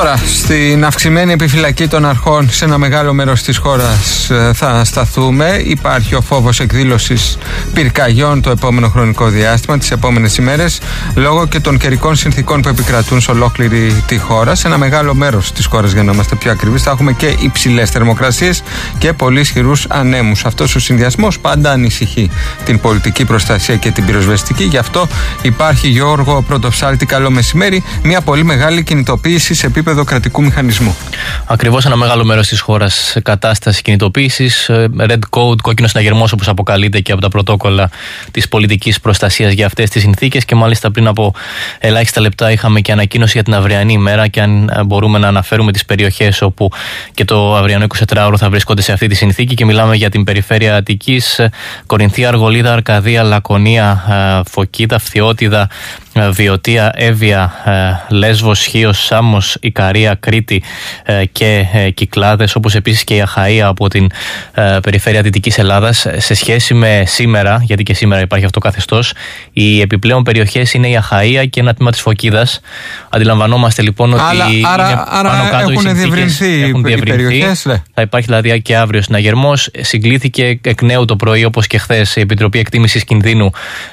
Τώρα, στην αυξημένη επιφυλακή των αρχών σε ένα μεγάλο μέρος της χώρας θα σταθούμε. Υπάρχει ο φόβος εκδήλωσης πυρκαγιών το επόμενο χρονικό διάστημα, τις επόμενες ημέρες, λόγω και των καιρικών συνθήκων που επικρατούν σε ολόκληρη τη χώρα. Σε ένα μεγάλο μέρος της χώρας, για να είμαστε πιο ακριβείς, θα έχουμε και υψηλές θερμοκρασίες και πολύ ισχυρούς ανέμους. Αυτός ο συνδυασμός πάντα ανησυχεί την πολιτική προστασία και την πυροσβεστική. Γι' αυτό υπάρχει, Γιώργο Πρωτοψάλτη, καλό μεσημέρι, μια πολύ μεγάλη κινητοποίηση σε επίπεδο κρατικού μηχανισμού. Ακριβώς, ένα μεγάλο μέρος της χώρας σε κατάσταση κινητοποίησης. Red Code, κόκκινο συναγερμός, όπως αποκαλείται και από τα πρωτόκολλα της πολιτικής προστασίας για αυτές τις συνθήκες. Και μάλιστα πριν από ελάχιστα λεπτά είχαμε και ανακοίνωση για την αυριανή ημέρα. Και αν μπορούμε να αναφέρουμε τις περιοχές όπου και το αυριανό 24ωρο θα βρίσκονται σε αυτή τη συνθήκη, και μιλάμε για την περιφέρεια Αττικής, Κορινθία, Αργολίδα, Αρκαδία, Λακωνία, Φωκίδα, Φθιώτιδα, Βιωτία, Εύβοια, Λέσβος, Χίος, Σάμος, Ικαρία, Κρήτη και Κυκλάδες, όπως επίσης και η Αχαΐα από την περιφέρεια Δυτικής Ελλάδας. Σε σχέση με σήμερα, γιατί και σήμερα υπάρχει αυτό καθεστώς, οι επιπλέον περιοχές είναι η Αχαΐα και ένα τμήμα της Φωκίδας. Αντιλαμβανόμαστε λοιπόν ότι άρα πάνω κάτω έχουν διευρυνθεί οι περιοχές. Θα υπάρχει δηλαδή και αύριο συναγερμός. Συγκλήθηκε εκ νέου το πρωί, όπως και χθες, η Επιτροπή Εκτίμησης Κινδύνου,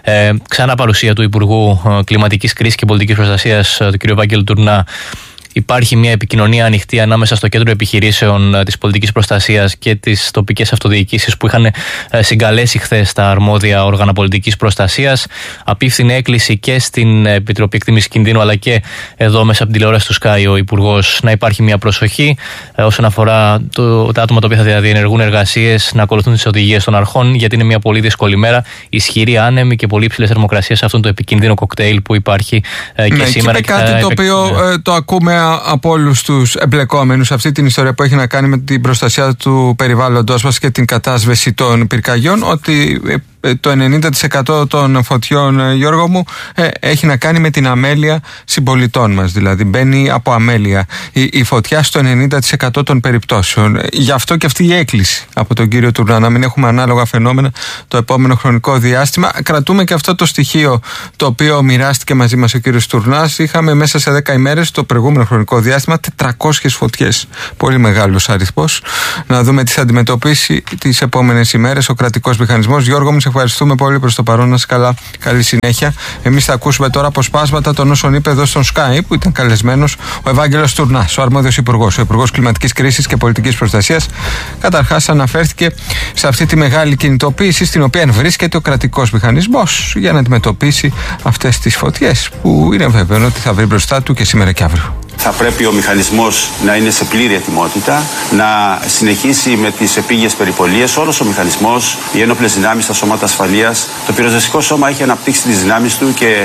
ξανά παρουσία του Υπουργού Κλιματικής Κρίσης και Πολιτικής Προστασίας, του κ. Βάγγελου Τουρνά. Υπάρχει μια επικοινωνία ανοιχτή ανάμεσα στο Κέντρο Επιχειρήσεων της Πολιτικής Προστασίας και τις τοπικές αυτοδιοικήσεις που είχαν συγκαλέσει χθες τα αρμόδια όργανα πολιτικής προστασίας. Απίφθινε έκκληση και στην Επιτροπή Εκτίμησης Κινδύνου, αλλά και εδώ μέσα από την τηλεόραση του Sky ο Υπουργός, να υπάρχει μια προσοχή όσον αφορά τα άτομα τα οποία θα διενεργούν εργασίες, να ακολουθούν τις οδηγίες των αρχών, γιατί είναι μια πολύ δύσκολη μέρα. Ισχυρή άνεμη και πολύ υψηλές θερμοκρασίες σε αυτόν το επικίνδυνο κοκτέιλ που υπάρχει και σήμερα. Και κάτι το οποίο το ακούμε από όλους τους εμπλεκόμενους, αυτή την ιστορία που έχει να κάνει με την προστασία του περιβάλλοντος μας και την κατάσβεση των πυρκαγιών, ότι το 90% των φωτιών, Γιώργο μου, έχει να κάνει με την αμέλεια συμπολιτών μας. Δηλαδή μπαίνει από αμέλεια η φωτιά στο 90% των περιπτώσεων. Γι' αυτό και αυτή η έκκληση από τον κύριο Τουρνά, να μην έχουμε ανάλογα φαινόμενα το επόμενο χρονικό διάστημα. Κρατούμε και αυτό το στοιχείο το οποίο μοιράστηκε μαζί μας ο κύριος Τουρνάς. Είχαμε μέσα σε 10 ημέρες το προηγούμενο χρονικό διάστημα 400 φωτιές. Πολύ μεγάλος αριθμός. Να δούμε τι θα αντιμετωπίσει τις επόμενες ημέρες ο κρατικός μηχανισμός. Γιώργο μου, σε ευχαριστούμε πολύ προς το παρόν. Να είσαι καλά. Καλή συνέχεια. Εμείς θα ακούσουμε τώρα αποσπάσματα των όσων είπε εδώ στον Sky, που ήταν καλεσμένος ο Ευάγγελος Τουρνάς, ο αρμόδιος υπουργός, ο Υπουργός Κλιματικής Κρίσης και Πολιτικής Προστασίας. Καταρχάς, αναφέρθηκε σε αυτή τη μεγάλη κινητοποίηση στην οποία βρίσκεται ο κρατικός μηχανισμός για να αντιμετωπίσει αυτές τις φωτιές, που είναι βέβαιο ότι θα βρει μπροστά του και σήμερα και αύριο. Θα πρέπει ο μηχανισμός να είναι σε πλήρη ετοιμότητα, να συνεχίσει με τις επίγειες περιπολίες. Όλος ο μηχανισμός, οι ένοπλες δυνάμεις, τα σώματα ασφαλείας, το πυροσβεστικό σώμα έχει αναπτύξει τις δυνάμεις του και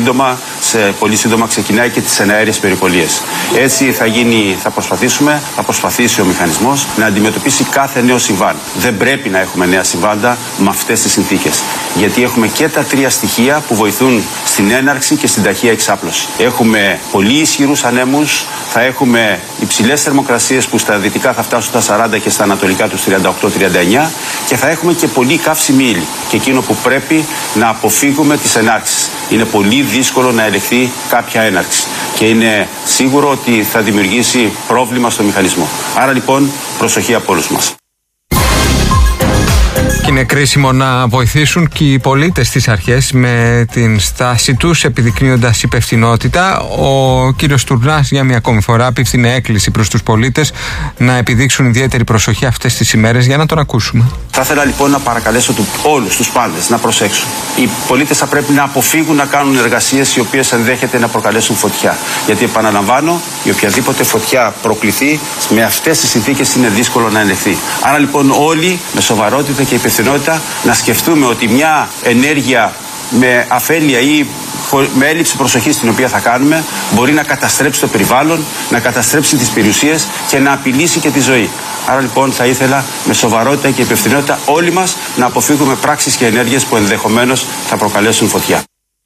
πολύ σύντομα ξεκινάει και τις εναέριες περιπολίες. Έτσι θα προσπαθήσει ο μηχανισμός να αντιμετωπίσει κάθε νέο συμβάν. Δεν πρέπει να έχουμε νέα συμβάντα με αυτές τις συνθήκες. Γιατί έχουμε και τα τρία στοιχεία που βοηθούν στην έναρξη και στην ταχεία εξάπλωση. Έχουμε πολύ ισχυρούς ανέμους. Θα έχουμε υψηλές θερμοκρασίες που στα δυτικά θα φτάσουν στα 40 και στα ανατολικά τους 38-39, και θα έχουμε και πολύ καύσιμη ύλη. Και εκείνο που πρέπει να αποφύγουμε τις ενάρξεις. Είναι πολύ δύσκολο να ελεγχθεί κάποια έναρξη και είναι σίγουρο ότι θα δημιουργήσει πρόβλημα στο μηχανισμό. Άρα λοιπόν, προσοχή από όλους μας. Και είναι κρίσιμο να βοηθήσουν και οι πολίτες στις αρχές με την στάση τους, επιδεικνύοντας υπευθυνότητα. Ο κύριος Τουρνάς για μια ακόμη φορά απίφθινε έκκληση προς τους πολίτες να επιδείξουν ιδιαίτερη προσοχή αυτές τις ημέρες. Για να τον ακούσουμε. Θα ήθελα λοιπόν να παρακαλέσω όλους τους πάντες να προσέξουν. Οι πολίτες θα πρέπει να αποφύγουν να κάνουν εργασίες οι οποίες ενδέχεται να προκαλέσουν φωτιά. Γιατί επαναλαμβάνω, η οποιαδήποτε φωτιά προκληθεί με αυτές τις συνθήκες είναι δύσκολο να ελεγχθεί. Άρα λοιπόν όλοι με σοβαρότητα και υπευθυνότητα να σκεφτούμε ότι μια ενέργεια με αφέλεια ή με έλλειψη προσοχής την οποία θα κάνουμε μπορεί να καταστρέψει το περιβάλλον, να καταστρέψει τις περιουσίες και να απειλήσει και τη ζωή. Άρα λοιπόν θα ήθελα με σοβαρότητα και υπευθυνότητα όλοι μας να αποφύγουμε πράξεις και ενέργειες που ενδεχομένως θα προκαλέσουν φωτιά.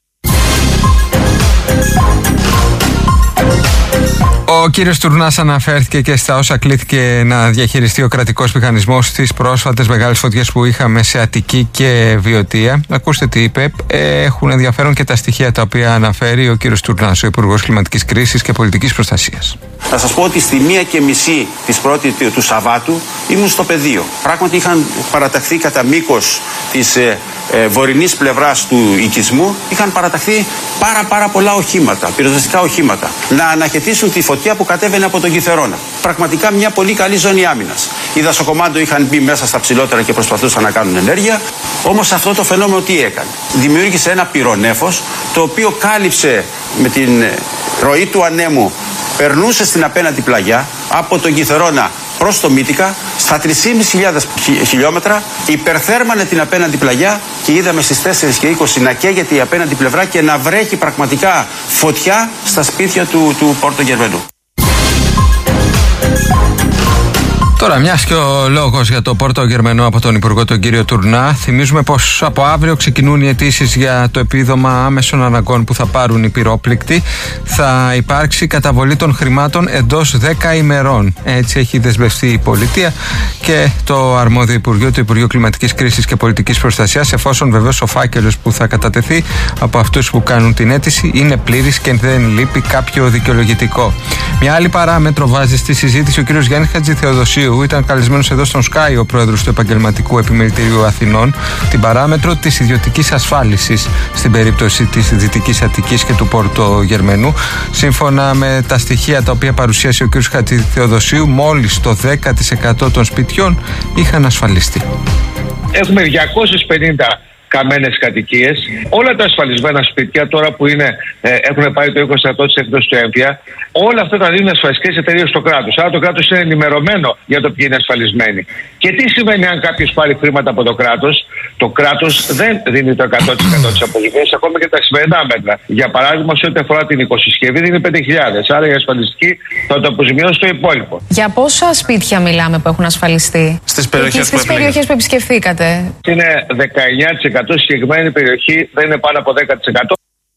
Ο κύριος Τουρνάς αναφέρθηκε και στα όσα κλήθηκε να διαχειριστεί ο κρατικός μηχανισμός στις πρόσφατες μεγάλες φωτιές που είχαμε σε Αττική και Βιωτία. Ακούστε τι είπε. Έχουν ενδιαφέρον και τα στοιχεία τα οποία αναφέρει ο κύριος Τουρνάς, ο Υπουργός Κλιματικής Κρίσης και Πολιτικής Προστασίας. Θα σας πω ότι στη 1:30 της πρώτης του Σαββάτου ήμουν στο πεδίο. Πράγματι είχαν παραταχθεί κατά μήκος της βορεινής πλευράς του οικισμού, είχαν παραταχθεί πάρα πολλά οχήματα, πυροσβεστικά οχήματα, να αναχαιτήσουν τη φωτιά που κατέβαινε από τον Κιθερώνα. Πραγματικά μια πολύ καλή ζώνη άμυνας. Οι δασοκομάντο είχαν μπει μέσα στα ψηλότερα και προσπαθούσαν να κάνουν ενέργεια. Όμως αυτό το φαινόμενο τι έκανε? Δημιούργησε ένα πυρονέφος, το οποίο κάλυψε με την ροή του ανέμου, περνούσε στην απέναντι πλαγιά από τον Κιθερώνα προς το Μύτικα στα 3.500 χιλιόμετρα, υπερθέρμανε την απέναντι πλαγιά και είδαμε στις 4:20 να καίγεται η απέναντι πλευρά και να βρέχει πραγματικά φωτιά στα σπίτια του Πόρτο Γερμανού. Τώρα, μιας και ο λόγος για το Πόρτο Γερμανό από τον Υπουργό τον κύριο Τουρνά, θυμίζουμε πως από αύριο ξεκινούν οι αιτήσεις για το επίδομα άμεσων αναγκών που θα πάρουν οι πυρόπληκτοι. Θα υπάρξει καταβολή των χρημάτων εντός 10 ημερών. Έτσι έχει δεσμευτεί η πολιτεία και το αρμόδιο Υπουργείο, το Υπουργείο Κλιματικής Κρίσης και Πολιτικής Προστασίας, εφόσον βεβαίως ο φάκελος που θα κατατεθεί από αυτούς που κάνουν την αίτηση είναι πλήρης και δεν λείπει κάποιο δικαιολογητικό. Μια άλλη παράμετρο βάζει στη συζήτηση ο κύριος Γιάννης Χατζηθεοδοσίου. Ήταν καλεσμένος εδώ στον Sky ο πρόεδρος του Επαγγελματικού Επιμελητηρίου Αθηνών, την παράμετρο της ιδιωτικής ασφάλισης στην περίπτωση της Δυτικής Αττικής και του Πόρτο Γερμανού. Σύμφωνα με τα στοιχεία τα οποία παρουσίασε ο κ. Χατζηθεοδοσίου, μόλις το 10% των σπιτιών είχαν ασφαλιστεί. Έχουμε 250 καμένες κατοικίες. Όλα τα ασφαλισμένα σπίτια τώρα που έχουν πάρει το 20% της έκδοσης του έμφυα, όλα αυτά τα δίνουν ασφαλιστικές εταιρείες στο κράτος. Άρα το κράτος είναι ενημερωμένο για το ποιοι είναι ασφαλισμένοι. Και τι σημαίνει αν κάποιος πάρει χρήματα από το κράτος? Το κράτος δεν δίνει το 100% της αποζημίωσης, ακόμα και τα σημερινά μέτρα. Για παράδειγμα, σε ό,τι αφορά την οικοσυσκευή δίνει 5.000. Άρα η ασφαλιστική θα το αποζημιώσει το υπόλοιπο. Για πόσα σπίτια μιλάμε που έχουν ασφαλιστεί στις περιοχές που επισκεφθήκατε? Είναι 19%, συγκεκριμένη περιοχή δεν είναι πάνω από 10%.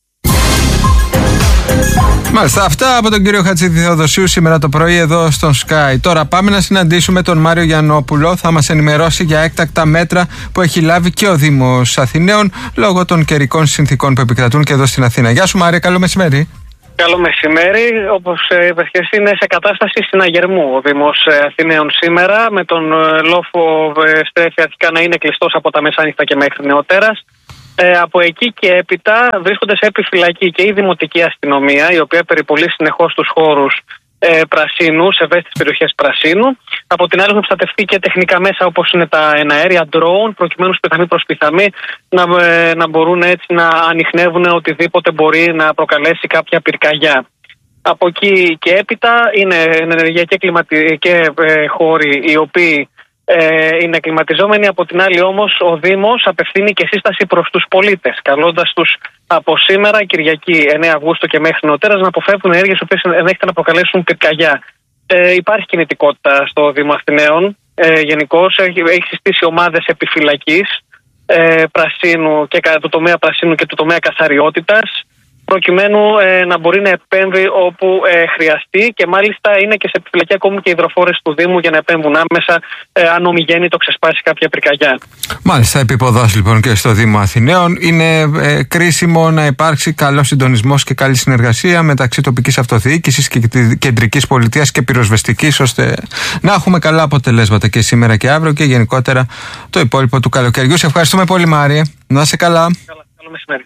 Μάλιστα, αυτά από τον κύριο Χατζηθεοδοσίου σήμερα το πρωί εδώ στον Sky. Τώρα πάμε να συναντήσουμε τον Μάριο Γιαννόπουλο. Θα μας ενημερώσει για έκτακτα μέτρα που έχει λάβει και ο Δήμος Αθηναίων λόγω των καιρικών συνθήκων που επικρατούν και εδώ στην Αθήνα. Γεια σου Μάριο, καλό μεσημέρι. Καλό μεσημέρι. Όπως είπες και εσύ, είναι σε κατάσταση συναγερμού ο Δήμος Αθηναίων σήμερα, με τον λόφο στρέφει αρχικά να είναι κλειστός από τα μεσάνυχτα και μέχρι νεοτέρας. Από εκεί και έπειτα βρίσκονται σε επιφυλακή και η Δημοτική Αστυνομία, η οποία περιπολεί συνεχώς τους χώρους πρασίνου, σε ευαίσθητες περιοχές πρασίνου. Από την άλλη, έχουν προστατευτεί και τεχνικά μέσα όπως είναι τα εναέρια drone, προκειμένου πιθανή προς πιθανή να μπορούν έτσι να ανιχνεύουν οτιδήποτε μπορεί να προκαλέσει κάποια πυρκαγιά. Από εκεί και έπειτα είναι ενεργειακοί και χώροι οι οποίοι είναι κλιματιζόμενοι. Από την άλλη όμως ο Δήμος απευθύνει και σύσταση προς τους πολίτες, καλώντας τους από σήμερα, Κυριακή 9 Αυγούστου και μέχρι νεοτέρας, να αποφεύγουν ενέργειες οι οποίες ενδέχεται να προκαλέσουν πυρκαγιά. Υπάρχει κινητικότητα στο Δήμο Αθηναίων. Γενικώς έχει συστήσει ομάδες επιφυλακής πρασίνου και του τομέα πρασίνου και του τομέα καθαριότητας, προκειμένου να μπορεί να επέμβει όπου χρειαστεί, και μάλιστα είναι και σε επιφυλακή ακόμη και οι υδροφόρες του Δήμου για να επέμβουν άμεσα αν ομιγέννητο ξεσπάσει κάποια πυρκαγιά. Μάλιστα, επίποδος λοιπόν και στο Δήμο Αθηναίων. Είναι κρίσιμο να υπάρξει καλός συντονισμός και καλή συνεργασία μεταξύ τοπικής αυτοδιοίκησης και κεντρικής πολιτείας και πυροσβεστικής, ώστε να έχουμε καλά αποτελέσματα και σήμερα και αύριο και γενικότερα το υπόλοιπο του καλοκαιριού. Σε ευχαριστούμε πολύ, Μάρια. Να είσαι καλά. Καλό μεσημέρι.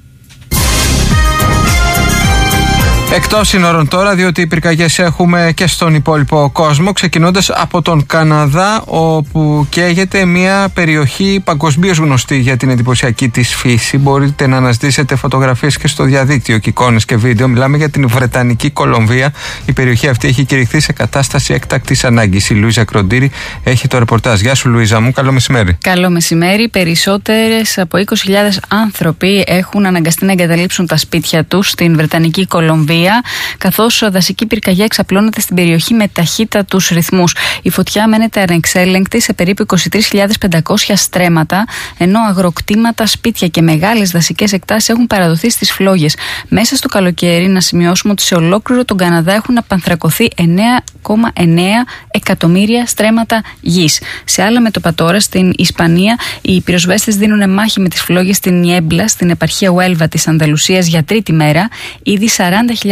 Εκτός σύνορων τώρα, διότι οι πυρκαγιές έχουμε και στον υπόλοιπο κόσμο, ξεκινώντας από τον Καναδά, όπου καίγεται μια περιοχή παγκοσμίως γνωστή για την εντυπωσιακή της φύση. Μπορείτε να αναζητήσετε φωτογραφίες και στο διαδίκτυο και εικόνες και βίντεο. Μιλάμε για την Βρετανική Κολομβία. Η περιοχή αυτή έχει κηρυχθεί σε κατάσταση έκτακτης ανάγκης. Η Λουίζα Κροντήρη έχει το ρεπορτάζ. Γεια σου, Λουίζα μου, καλό μεσημέρι. Καλό μεσημέρι. Περισσότερες από 20.000 άνθρωποι έχουν αναγκαστεί να εγκαταλείψουν τα σπίτια τους στην Βρετανική Κολομβία, καθώς δασική πυρκαγιά εξαπλώνεται στην περιοχή με ταχύτατους ρυθμούς. Η φωτιά μένεται ανεξέλεγκτη σε περίπου 23.500 στρέμματα, ενώ αγροκτήματα, σπίτια και μεγάλες δασικές εκτάσεις έχουν παραδοθεί στις φλόγες. Μέσα στο καλοκαίρι, να σημειώσουμε ότι σε ολόκληρο τον Καναδά έχουν απανθρακωθεί 9,9 εκατομμύρια στρέμματα γης. Σε άλλα μέτωπα τώρα, στην Ισπανία, οι πυροσβέστες δίνουν μάχη με τις φλόγες στην Νιέμπλα, στην επαρχία Ουέλβα της Ανδαλουσίας, για τρίτη μέρα. Ήδη 40.000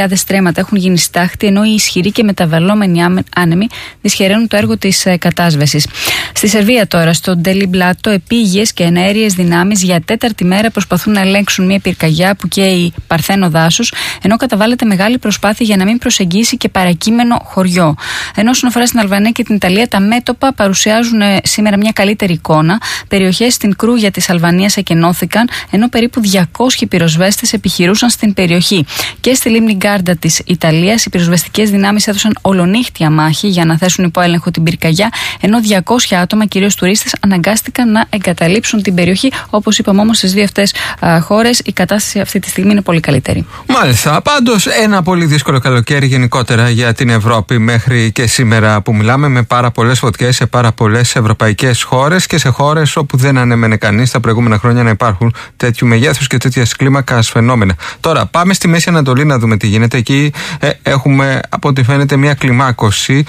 στρέμματα έχουν γίνει στάχτη, ενώ οι ισχυροί και μεταβαλλόμενοι άνεμοι δυσχεραίνουν το έργο της κατάσβεσης. Στη Σερβία τώρα, στο Ντελιμπλάτο, επίγειες και εναέριες δυνάμεις για τέταρτη μέρα προσπαθούν να ελέγξουν μια πυρκαγιά που καίει παρθένο δάσους, ενώ καταβάλλεται μεγάλη προσπάθεια για να μην προσεγγίσει και παρακείμενο χωριό. Ενώ όσον αφορά στην Αλβανία και την Ιταλία, τα μέτωπα παρουσιάζουν σήμερα μια καλύτερη εικόνα. Περιοχές στην Κρούγια της Αλβανίας εκενώθηκαν, ενώ περίπου 200 πυροσβέστες επιχειρούσαν στην περιοχή. Και στη λίμνη Γκάρντα της Ιταλίας, οι πυροσβεστικές δυνάμεις έδωσαν ολονύχτια μάχη για να θέσουν υπό έλεγχο την πυρκαγιά, ενώ 200 άτομα, κυρίως τουρίστες, αναγκάστηκαν να εγκαταλείψουν την περιοχή. Όπως είπαμε όμως, στις δύο αυτές χώρες η κατάσταση αυτή τη στιγμή είναι πολύ καλύτερη. Μάλιστα. Πάντως, ένα πολύ δύσκολο καλοκαίρι γενικότερα για την Ευρώπη μέχρι και σήμερα που μιλάμε, με πάρα πολλές φωτιές σε πάρα πολλές ευρωπαϊκές χώρες και σε χώρες όπου δεν ανέμενε κανείς τα προηγούμενα χρόνια να υπάρχουν τέτοιου μεγέθους και τέτοια κλίμακας φαινόμενα. Τώρα, πάμε στη Μέση Ανατολή να δούμε τι γίνεται. Εκεί έχουμε, από ό,τι φαίνεται, μια κλιμάκωση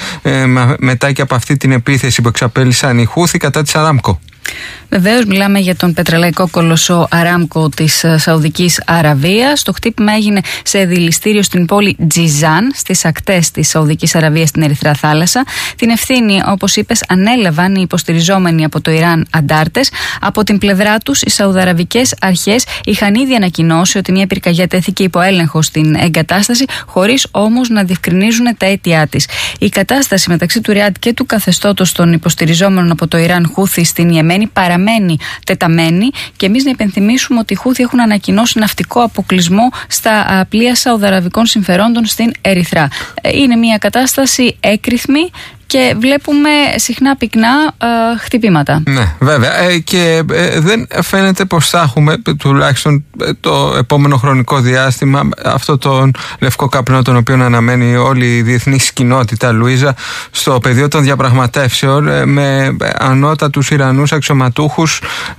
μετά και από αυτή την επίθεση που εξαπέλυσαν οι Χούθι κατά της Αράμκο. Βεβαίως, μιλάμε για τον πετρελαϊκό κολοσσό Αράμκο της Σαουδικής Αραβίας. Το χτύπημα έγινε σε δηληστήριο στην πόλη Τζιζάν, στις ακτές της Σαουδικής Αραβίας, στην Ερυθρά Θάλασσα. Την ευθύνη, όπως είπες, ανέλαβαν οι υποστηριζόμενοι από το Ιράν αντάρτες. Από την πλευρά τους, οι Σαουδαραβικές αρχές είχαν ήδη ανακοινώσει ότι μια πυρκαγιά τέθηκε υπό έλεγχο στην εγκατάσταση, χωρίς όμως να διευκρινίζουν τα αίτια της. Η κατάσταση μεταξύ του Ριάντ και του καθεστώτος των υποστηριζόμενων από το Ιράν Χούθι στην Ιεμένη παραμένει τεταμένη, και εμείς να υπενθυμίσουμε ότι οι Χούθι έχουν ανακοινώσει ναυτικό αποκλεισμό στα πλοία σαουδαραβικών συμφερόντων στην Ερυθρά. Είναι μια κατάσταση έκρηθμη και βλέπουμε συχνά πυκνά χτυπήματα. Ναι, βέβαια. Και δεν φαίνεται πως θα έχουμε, τουλάχιστον το επόμενο χρονικό διάστημα, αυτό τον λευκό καπνό τον οποίο αναμένει όλη η διεθνής κοινότητα, Λουίζα, στο πεδίο των διαπραγματεύσεων, με ανώτατους Ιρανούς αξιωματούχους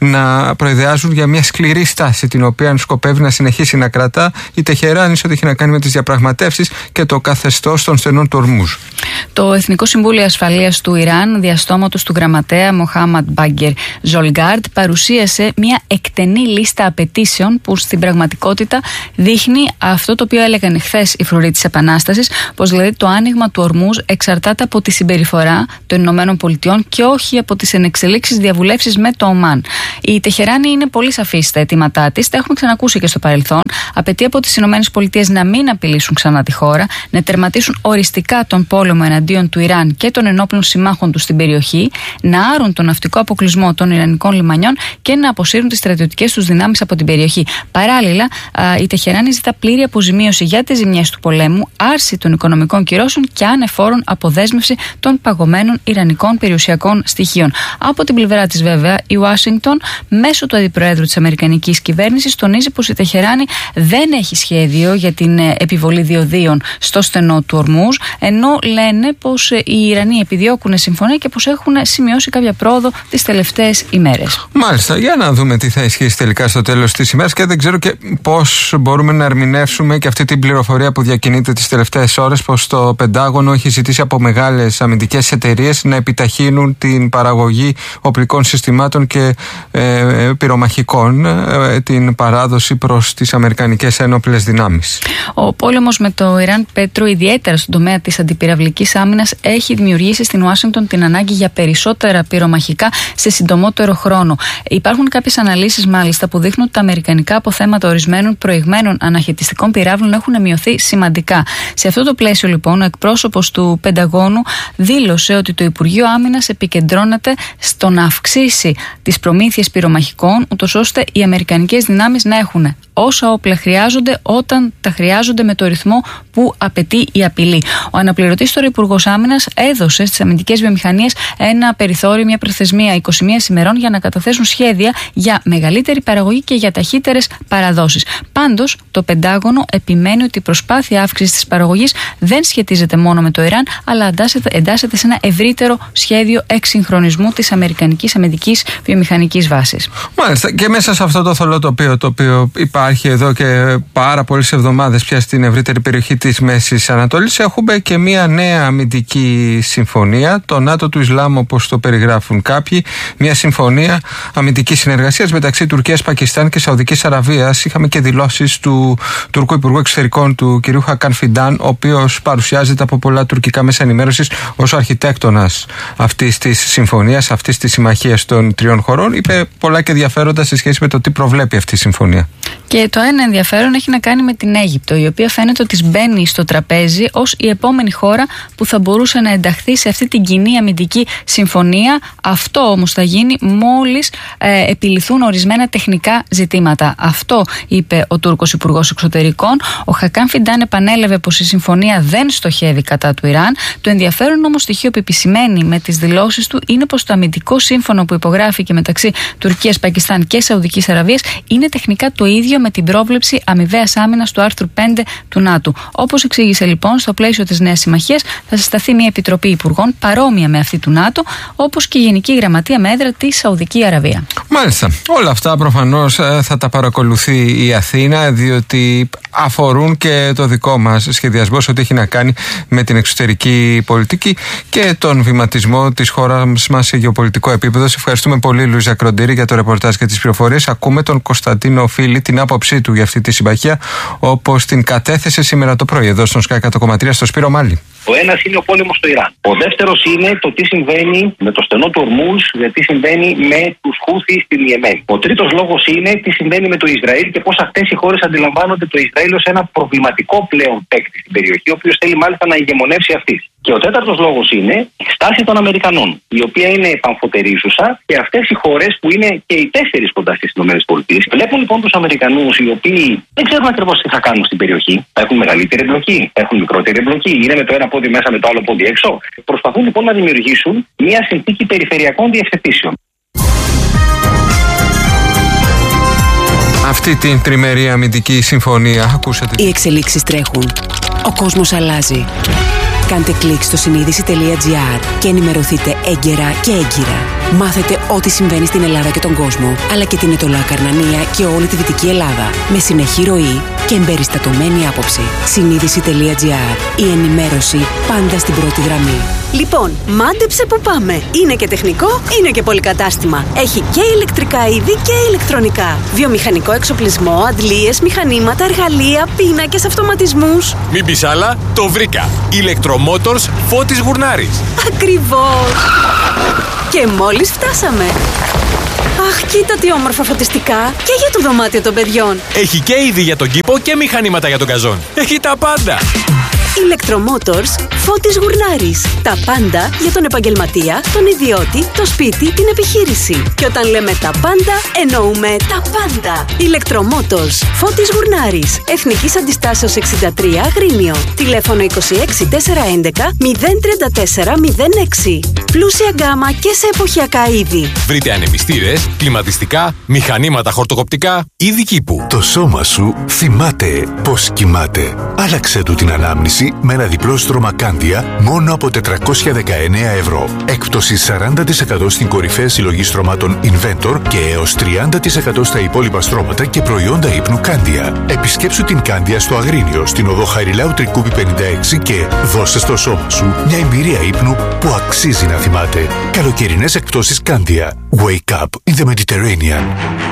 να προειδεάζουν για μια σκληρή στάση, την οποία σκοπεύει να συνεχίσει να κρατά η Τεχεράνη σε ό,τι έχει να κάνει με τις διαπραγματεύσεις και το καθεστώς των στενών του Ορμούζ. Το Εθνικό Συμβούλιο Ασφαλείας του Ιράν, διαστόματος του γραμματέα Μοχάμαντ Μπάγκερ Ζολγκάρντ, παρουσίασε μια εκτενή λίστα απαιτήσεων που στην πραγματικότητα δείχνει αυτό το οποίο έλεγαν χθες οι φρουροί της Επανάστασης, πως δηλαδή το άνοιγμα του Ορμούζ εξαρτάται από τη συμπεριφορά των Ηνωμένων Πολιτειών και όχι από τις ενεξελίξεις διαβουλεύσεις με το Ομάν. Η Τεχεράνη είναι πολύ σαφή στα αιτήματά της, τα έχουμε ξανακούσει και στο παρελθόν. Απαιτεί από τις Ηνωμένες Πολιτείες να μην απειλήσουν ξανά τη χώρα, να τερματίσουν οριστικά τον πόλεμο εναντίον του Ιράν και των ενόπλων συμμάχων του στην περιοχή, να άρουν τον ναυτικό αποκλεισμό των Ιρανικών λιμανιών και να αποσύρουν τις στρατιωτικές τους δυνάμεις από την περιοχή. Παράλληλα, η Τεχεράνη ζητά πλήρη αποζημίωση για τις ζημιές του πολέμου, άρση των οικονομικών κυρώσεων και ανεφόρον αποδέσμευση των παγωμένων Ιρανικών περιουσιακών στοιχείων. Από την πλευρά της, βέβαια, η Ουάσιγκτον, μέσω του αντιπροέδρου της Αμερικανικής κυβέρνησης, τονίζει πως η Τεχεράνη δεν έχει σχέδιο για την επιβολή διοδίων στο στενό του Ορμούζ, ενώ λένε πως οι Ιρανοί επιδιώκουν συμφωνία και πως έχουν σημειώσει κάποια πρόοδο τις τελευταίες ημέρες. Μάλιστα, για να δούμε τι θα ισχύσει τελικά στο τέλος της ημέρας, και δεν ξέρω και πώς μπορούμε να ερμηνεύσουμε και αυτή την πληροφορία που διακινείται τις τελευταίες ώρες, πως το Πεντάγωνο έχει ζητήσει από μεγάλες αμυντικές εταιρείες να επιταχύνουν την παραγωγή οπλικών συστημάτων και πυρομαχικών, την παράδοση προς τις αμερικανικές ένοπλες δυνάμεις. Ο πόλεμος με το Ιράν, Πέτρο, ιδιαίτερα στον τομέα της αντιπυραυλικής άμυνας, έχει δημιουργήσει στην Ουάσιγκτον την ανάγκη για περισσότερα πυρομαχικά σε συντομότερο χρόνο. Υπάρχουν κάποιες αναλύσεις, μάλιστα, που δείχνουν ότι τα αμερικανικά αποθέματα ορισμένων προηγμένων αναχαιτιστικών πυράβλων έχουν μειωθεί σημαντικά. Σε αυτό το πλαίσιο, λοιπόν, ο εκπρόσωπος του Πενταγώνου δήλωσε ότι το Υπουργείο Άμυνας επικεντρώνεται στο να αυξήσει τις προμήθειες πυρομαχικών, ούτως ώστε οι αμερικανικές δυνάμεις να έχουν όσα όπλα χρειάζονται όταν τα χρειάζονται με το ρυθμό που απαιτεί η απειλή. Ο αναπληρωτής τώρα Υπουργός Άμυνας έδωσε στις αμυντικές βιομηχανίες ένα περιθώριο, μια προθεσμία 21 ημερών για να καταθέσουν σχέδια για μεγαλύτερη παραγωγή και για ταχύτερες παραδόσεις. Πάντως, το Πεντάγωνο επιμένει ότι η προσπάθεια αύξησης της παραγωγής δεν σχετίζεται μόνο με το Ιράν, αλλά εντάσσεται σε ένα ευρύτερο σχέδιο εξυγχρονισμού της αμερικανικής αμυντικής βιομηχανικής βάσης. Μάλιστα, και μέσα σε αυτό το θολό τοπίο, το οποίο υπάρχει εδώ και πάρα πολλές εβδομάδες πια στην ευρύτερη περιοχή της Μέσης Ανατολής, έχουμε και μια νέα νέα αμυντική συμφωνία, το ΝΑΤΟ του Ισλάμ όπως το περιγράφουν κάποιοι, μια συμφωνία αμυντικής συνεργασίας μεταξύ Τουρκίας, Πακιστάν και Σαουδικής Αραβίας. Είχαμε και δηλώσεις του Τουρκού Υπουργού Εξωτερικών, του κ. Χακάν Φιντάν, ο οποίος παρουσιάζεται από πολλά τουρκικά μέσα ενημέρωσης ως ο αρχιτέκτονας αυτής της συμφωνίας, αυτής της συμμαχίας των τριών χωρών. Είπε πολλά και ενδιαφέροντα σε σχέση με το τι προβλέπει αυτή η συμφωνία. Και το ένα ενδιαφέρον έχει να κάνει με την Αίγυπτο, η οποία φαίνεται ότι μπαίνει στο τραπέζι ως η επόμενη χώρα που θα μπορούσε να ενταχθεί σε αυτή την κοινή αμυντική συμφωνία. Αυτό όμως θα γίνει μόλις επιληθούν ορισμένα τεχνικά ζητήματα. Αυτό είπε ο Τούρκος Υπουργός Εξωτερικών. Ο Χακάν Φιντάν επανέλαβε πως η συμφωνία δεν στοχεύει κατά του Ιράν. Το ενδιαφέρον όμως στοιχείο που επισημαίνει με τις δηλώσεις του είναι πως το αμυντικό σύμφωνο που υπογράφηκε μεταξύ Τουρκίας, Πακιστάν και Σαουδικής Αραβίας είναι τεχνικά το ίδιο με την πρόβλεψη αμοιβαίας άμυνας του άρθρου 5 του ΝΑΤΟ. Όπως εξήγησε λοιπόν, στο πλαίσιο της νέας συμμαχίας θα συσταθεί μια επιτροπή υπουργών παρόμοια με αυτή του ΝΑΤΟ, όπως και η Γενική Γραμματεία με έδρα τη Σαουδική Αραβία. Μάλιστα. Όλα αυτά προφανώς θα τα παρακολουθεί η Αθήνα, διότι αφορούν και το δικό μας σχεδιασμό σε ό,τι έχει να κάνει με την εξωτερική πολιτική και τον βηματισμό της χώρας μας σε γεωπολιτικό επίπεδο. Σε ευχαριστούμε πολύ, Λουίζα Κροντήρη, για το ρεπορτάζ και τις πληροφορίες. Ακούμε τον Κωνσταντίνο Φίλη, την άποψή του για αυτή τη συμμαχία, όπως την κατέθεσε σήμερα το πρωί εδώ στον Sky Κατοκομματρία, στο Σπύρο Μάλι. Ο ένας είναι ο πόλεμος στο Ιράν. Ο δεύτερος είναι το τι συμβαίνει με το στενό του Ορμούζ, τι συμβαίνει με τους Χούθι στην Ιεμένη. Ο τρίτος λόγος είναι τι συμβαίνει με το Ισραήλ και πώς αυτές οι χώρες αντιλαμβάνονται το Ισραήλ ως ένα προβληματικό πλέον παίκτη στην περιοχή, ο οποίος θέλει μάλιστα να ηγεμονεύσει αυτή. Και ο τέταρτος λόγος είναι η στάση των Αμερικανών, η οποία είναι επαμφωτερίζουσα, και αυτές οι χώρες που είναι και οι τέσσερις κοντά στις ΗΠΑ. Βλέπουν λοιπόν τους Αμερικανούς, οι οποίοι δεν ξέρουν ακριβώς τι θα κάνουν στην περιοχή. Θα έχουν μεγαλύτερη εμπλοκή, θα έχουν μικρότερη εμπλοκή, είναι με το ένα πόδι μέσα, με το άλλο πόδι έξω. Προσπαθούν λοιπόν να δημιουργήσουν μια συνθήκη περιφερειακών διευθετήσεων. Αυτή την τριμερή αμυντική συμφωνία ακούσατε. Οι εξελίξεις τρέχουν. Ο κόσμος αλλάζει. Κάντε κλικ στο συνείδηση.gr και ενημερωθείτε έγκαιρα και έγκυρα. Μάθετε ό,τι συμβαίνει στην Ελλάδα και τον κόσμο, αλλά και την Αιτωλοακαρνανία και όλη τη Δυτική Ελλάδα, με συνεχή ροή και εμπεριστατωμένη άποψη. Συνείδηση.gr. Η ενημέρωση πάντα στην πρώτη γραμμή. Λοιπόν, μάντεψε που πάμε. Είναι και τεχνικό, είναι και πολυκατάστημα. Έχει και ηλεκτρικά είδη και ηλεκτρονικά. Βιομηχανικό εξοπλισμό, αντλίες, μηχανήματα, εργαλεία, πίνακες, αυτοματισμούς. Μην πεις άλλα, το βρήκα. Ηλεκτρομότορς Φώτης Γουρνάρης. Ακριβώς. Και μόλις φτάσαμε. Αχ, κοίτα τι όμορφα φωτιστικά. Και για το δωμάτιο των παιδιών. Έχει και είδη για τον κήπο και μηχανήματα για τον καζόν. Έχει τα πάντα. Ηλεκτρομότορς Φώτης Γουρνάρης. Τα πάντα για τον επαγγελματία, τον ιδιώτη, το σπίτι, την επιχείρηση. Και όταν λέμε τα πάντα, εννοούμε τα πάντα. Ηλεκτρομότορς Φώτης Γουρνάρης. Εθνικής Αντιστάσεως 63 Αγρίνιο. Τηλέφωνο 26 411 034 06. Πλούσια γκάμα και σε εποχιακά είδη. Βρείτε ανεμιστήρες, κλιματιστικά, μηχανήματα χορτοκοπτικά, είδη κήπου. Το σώμα σου θυμάται πώς κοιμάται. Άλλαξε του την ανάμνηση με ένα διπλό στρώμα Κάντια μόνο από 419 ευρώ. Έκπτωση 40% στην κορυφαία συλλογή στρωμάτων Inventor και έως 30% στα υπόλοιπα στρώματα και προϊόντα ύπνου Κάντια. Επισκέψου την Κάντια στο Αγρίνιο, στην οδό Χαριλάου Τρικούπη 56 και δώσε στο σώμα σου μια εμπειρία ύπνου που αξίζει να θυμάται. Καλοκαιρινές εκπτώσεις Κάντια. Wake up in the Mediterranean.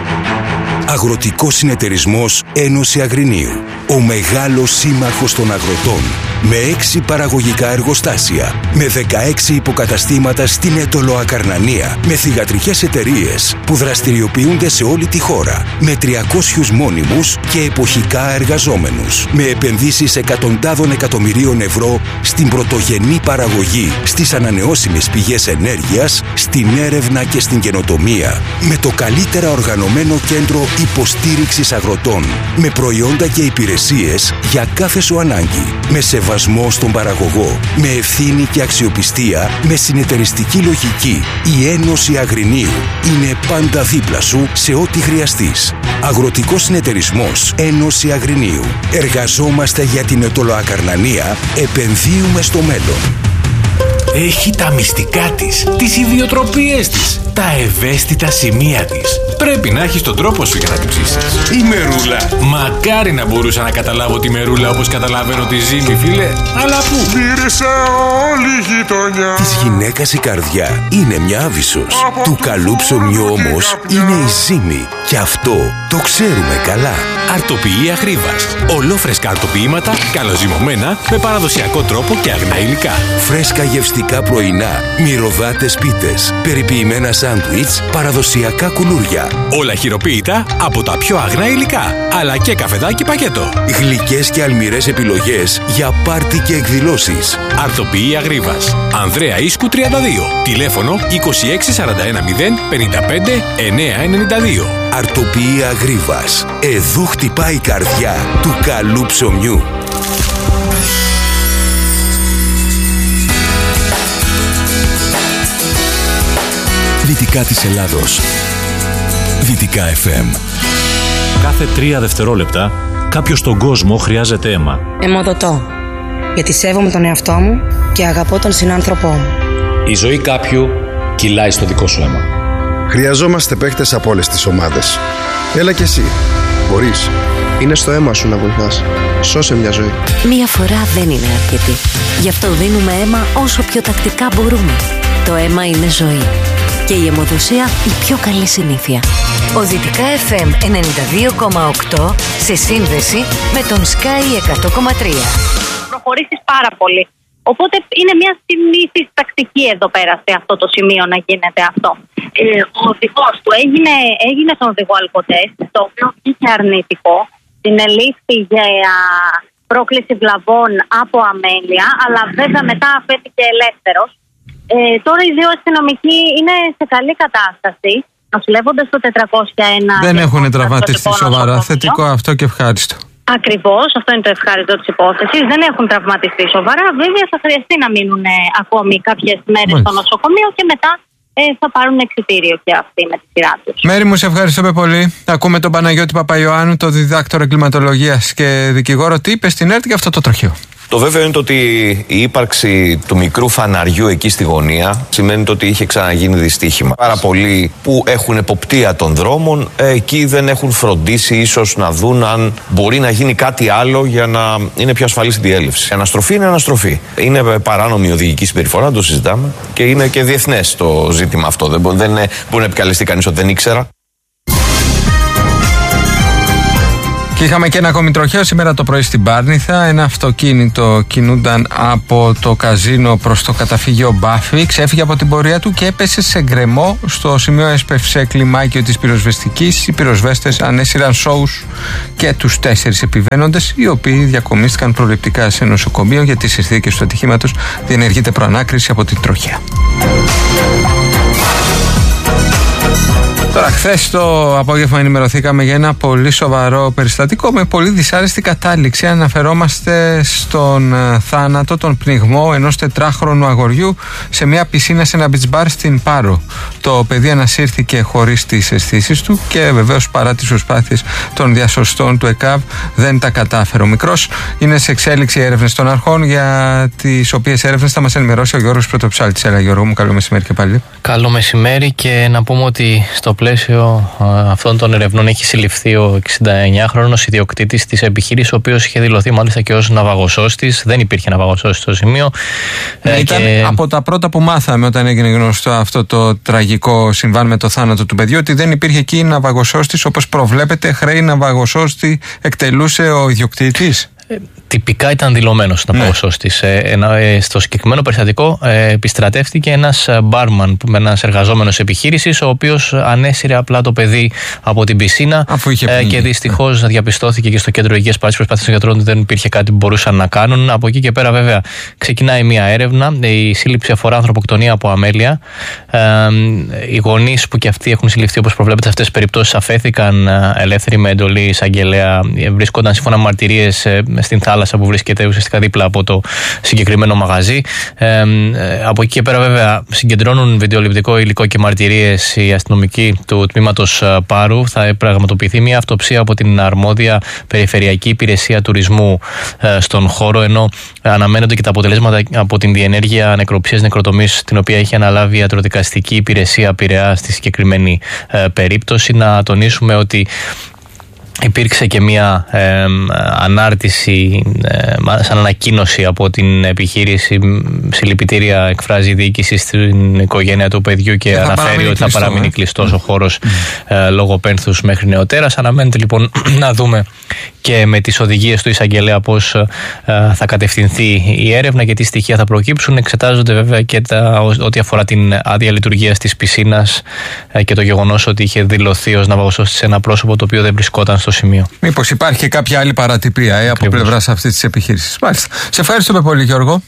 Αγροτικός Συνεταιρισμός Ένωση Αγρινίου. Ο μεγάλος σύμμαχος των αγροτών. Με 6 παραγωγικά εργοστάσια. Με 16 υποκαταστήματα στην Αιτωλοακαρνανία. Με θυγατρικές εταιρείες που δραστηριοποιούνται σε όλη τη χώρα. Με 300 μόνιμους και εποχικά εργαζόμενους. Με επενδύσεις εκατοντάδων εκατομμυρίων ευρώ στην πρωτογενή παραγωγή, στις ανανεώσιμες πηγές ενέργειας, στην έρευνα και στην καινοτομία. Με το καλύτερα οργανωμένο κέντρο υποστήριξης αγροτών. Με προϊόντα και υπηρεσίες για κάθε σου ανάγκη. Με σεβασμό στον παραγωγό. Με ευθύνη και αξιοπιστία. Με συνεταιριστική λογική. Η Ένωση Αγρινίου είναι πάντα δίπλα σου σε ό,τι χρειαστείς. Αγροτικός Συνεταιρισμός Ένωση Αγρινίου. Εργαζόμαστε για την Αιτωλοακαρνανία. Επενδύουμε στο μέλλον. Έχει τα μυστικά της, τις ιδιοτροπίες της, τα ευαίσθητα σημεία της. Πρέπει να έχεις τον τρόπο σου για να την ψήσεις. Η μερούλα. Μακάρι να μπορούσα να καταλάβω τη μερούλα όπως καταλαβαίνω τη ζύμη, φίλε. Αλλά πού? Μύρισε Της γυναίκας η καρδιά είναι μια Άβυσσος. Του καλού ψωμιού όμως είναι η ζύμη. Και αυτό το ξέρουμε καλά. Αρτοποιεί Αγρίβας. Ολόφρεσκα αρτοποιήματα, καλοζυμωμένα, με παραδοσιακό τρόπο και αγνά υλικά. Φρέσκα γευστικά πρωινά, μυρωδάτες πίτες, περιποιημένα σάντουιτς, παραδοσιακά κουλούρια. Όλα χειροποίητα από τα πιο αγνά υλικά, αλλά και καφεδάκι πακέτο. Γλυκές και αλμυρές επιλογές για πάρτι και εκδηλώσεις. Αρτοποιεί Αγρίβας. Ανδρέα Ίσκου 32. Τηλέφωνο 26410 55 992. Αρτοποιεί Αγρίβας. Εδώ χτυπάει η καρδιά του καλού ψωμιού. Δυτικά της Ελλάδος. Δυτικά FM. Κάθε 3 δευτερόλεπτα κάποιος στον κόσμο χρειάζεται αίμα. Αιμοδοτώ. Γιατί σέβομαι τον εαυτό μου και αγαπώ τον συνάνθρωπό μου. Η ζωή κάποιου κυλάει στο δικό σου αίμα. Χρειαζόμαστε παίχτες από όλες τις ομάδες. Έλα κι εσύ. Μπορείς. Είναι στο αίμα σου να βοηθάς. Σώσε μια ζωή. Μία φορά δεν είναι αρκετή. Γι' αυτό δίνουμε αίμα όσο πιο τακτικά μπορούμε. Το αίμα είναι ζωή. Και η αιμοδοσία η πιο καλή συνήθεια. Ο Δυτικά FM 92,8 σε σύνδεση με τον Sky 100,3. Προχωρήσεις πάρα πολύ. Οπότε είναι μια συνήθις τακτική εδώ πέρα σε αυτό το σημείο να γίνεται αυτό. Ο οδηγός του έγινε στον οδηγό αλκοτέστ, το οποίο βγήκε αρνητικό. Συνελήφθη για πρόκληση βλαβών από αμέλεια, αλλά βέβαια μετά αφέθηκε ελεύθερος. Τώρα οι δύο αστυνομικοί είναι σε καλή κατάσταση, νοσηλεύονται στο 401. Δεν έχουν τραυματιστεί σοβαρά. Θετικό αυτό και ευχάριστο. Ακριβώς, αυτό είναι το ευχάριστο της υπόθεσης. Δεν έχουν τραυματιστεί σοβαρά. Βέβαια, θα χρειαστεί να μείνουν ακόμη κάποιες μέρες στο νοσοκομείο και μετά θα πάρουν εξιτήριο και αυτοί με τη σειρά τους. Μέρη μου, σε ευχαριστούμε πολύ. Ακούμε τον Παναγιώτη Παπαϊωάννου, τον διδάκτορα εγκληματολογίας και δικηγόρο. Τι είπε στην ΕΡΤ για αυτό το τροχαίο. Το βέβαιο είναι ότι η ύπαρξη του μικρού φαναριού εκεί στη γωνία σημαίνει ότι είχε ξαναγίνει δυστύχημα. Πάρα πολλοί που έχουν εποπτεία των δρόμων εκεί δεν έχουν φροντίσει ίσως να δουν αν μπορεί να γίνει κάτι άλλο για να είναι πιο ασφαλής η διέλευση. Η αναστροφή είναι αναστροφή. Είναι παράνομη οδηγική συμπεριφορά, το συζητάμε, και είναι και διεθνές το ζήτημα αυτό. Δεν μπορεί να επικαλεστεί κανείς ότι δεν ήξερα. Και είχαμε και ένα ακόμη τροχαίο σήμερα το πρωί στην Πάρνηθα. Ένα αυτοκίνητο κινούνταν από το καζίνο προς το καταφύγιο Μπάφη. Ξέφυγε από την πορεία του και έπεσε σε γκρεμό. Στο σημείο έσπευσε κλιμάκιο της πυροσβεστικής. Οι πυροσβέστες ανέσυραν σόους και τους 4 επιβαίνοντες, οι οποίοι διακομίστηκαν προληπτικά σε νοσοκομείο. Για τις συνθήκες του ατυχήματος διενεργείται προανάκριση από την τροχαία. Τώρα, χθες το απόγευμα ενημερωθήκαμε για ένα πολύ σοβαρό περιστατικό με πολύ δυσάρεστη κατάληξη. Αναφερόμαστε στον θάνατο, τον πνιγμό ενός 4χρονου αγοριού σε μια πισίνα σε ένα beach bar στην Πάρο. Το παιδί ανασύρθηκε χωρίς τις αισθήσεις του και βεβαίως παρά τις προσπάθειες των διασωστών του ΕΚΑΒ δεν τα κατάφερε. Ο μικρός είναι σε εξέλιξη έρευνες των αρχών, για τις οποίες έρευνες θα μας ενημερώσει ο Γιώργος Πρωτοψάλτης. Έλα Γιώργο μου, καλό μεσημέρι και πάλι. Καλό μεσημέρι, και να πούμε ότι στο πλαίσιο αυτών των ερευνών έχει συλληφθεί ο 69χρονος ιδιοκτήτης της επιχείρησης, ο οποίος είχε δηλωθεί μάλιστα και ως ναυαγοσώστης. Δεν υπήρχε ναυαγοσώστης στο σημείο. Ήταν από τα πρώτα που μάθαμε όταν έγινε γνωστό αυτό το τραγικό συμβάν με το θάνατο του παιδιού, ότι δεν υπήρχε εκεί ναυαγοσώστης όπως προβλέπεται. Χρέη ναυαγοσώστη εκτελούσε ο ιδιοκτήτης. Τυπικά ήταν δηλωμένος ναυαγοσώστης. Στο συγκεκριμένο περιστατικό επιστρατεύτηκε ένας μπάρμαν, ένας εργαζόμενος επιχείρησης, ο οποίος ανέσυρε απλά το παιδί από την πισίνα και δυστυχώς διαπιστώθηκε και στο κέντρο υγείας παρά τις προσπάθειες των γιατρών ότι δεν υπήρχε κάτι που μπορούσαν να κάνουν. Από εκεί και πέρα, βέβαια, ξεκινάει μια έρευνα. Η σύλληψη αφορά ανθρωποκτονία από αμέλεια. Οι γονείς που και αυτοί έχουν συλληφθεί, όπως προβλέπεται σε αυτές τις περιπτώσεις, αφέθηκαν ελεύθεροι με εντολή εισαγγελέα. Βρίσκονταν σύμφωνα με μαρτυρίες στην θάλασσα που βρίσκεται ουσιαστικά δίπλα από το συγκεκριμένο μαγαζί. Από εκεί και πέρα, βέβαια, συγκεντρώνουν βιντεοληπτικό υλικό και μαρτυρίες οι αστυνομικοί του τμήματος Πάρου. Θα πραγματοποιηθεί μια αυτοψία από την αρμόδια Περιφερειακή Υπηρεσία Τουρισμού στον χώρο, ενώ αναμένονται και τα αποτελέσματα από την διενέργεια νεκροψίας νεκροτομής, την οποία έχει αναλάβει η Ιατροδικαστική Υπηρεσία Πειραιά στη συγκεκριμένη περίπτωση. Να τονίσουμε ότι Υπήρξε και μια ανάρτηση, σαν ανακοίνωση από την επιχείρηση. Συλληπιτήρια εκφράζει η διοίκηση στην οικογένεια του παιδιού και αναφέρει ότι θα παραμείνει κλειστός ο χώρος λόγω πένθους μέχρι νεοτέρας. Αναμένεται λοιπόν να δούμε και με τις οδηγίες του εισαγγελέα πώς θα κατευθυνθεί η έρευνα και τι στοιχεία θα προκύψουν. Εξετάζονται βέβαια και ό,τι αφορά την άδεια λειτουργίας της πισίνας και το γεγονός ότι είχε δηλωθεί ως ναυαγοσώστης σε ένα πρόσωπο το οποίο δεν βρισκόταν στο σημείο. Μήπως υπάρχει και κάποια άλλη παρατυπία από πλευράς αυτής της επιχείρησης. Μάλιστα. Σε ευχαριστούμε πολύ, Γιώργο.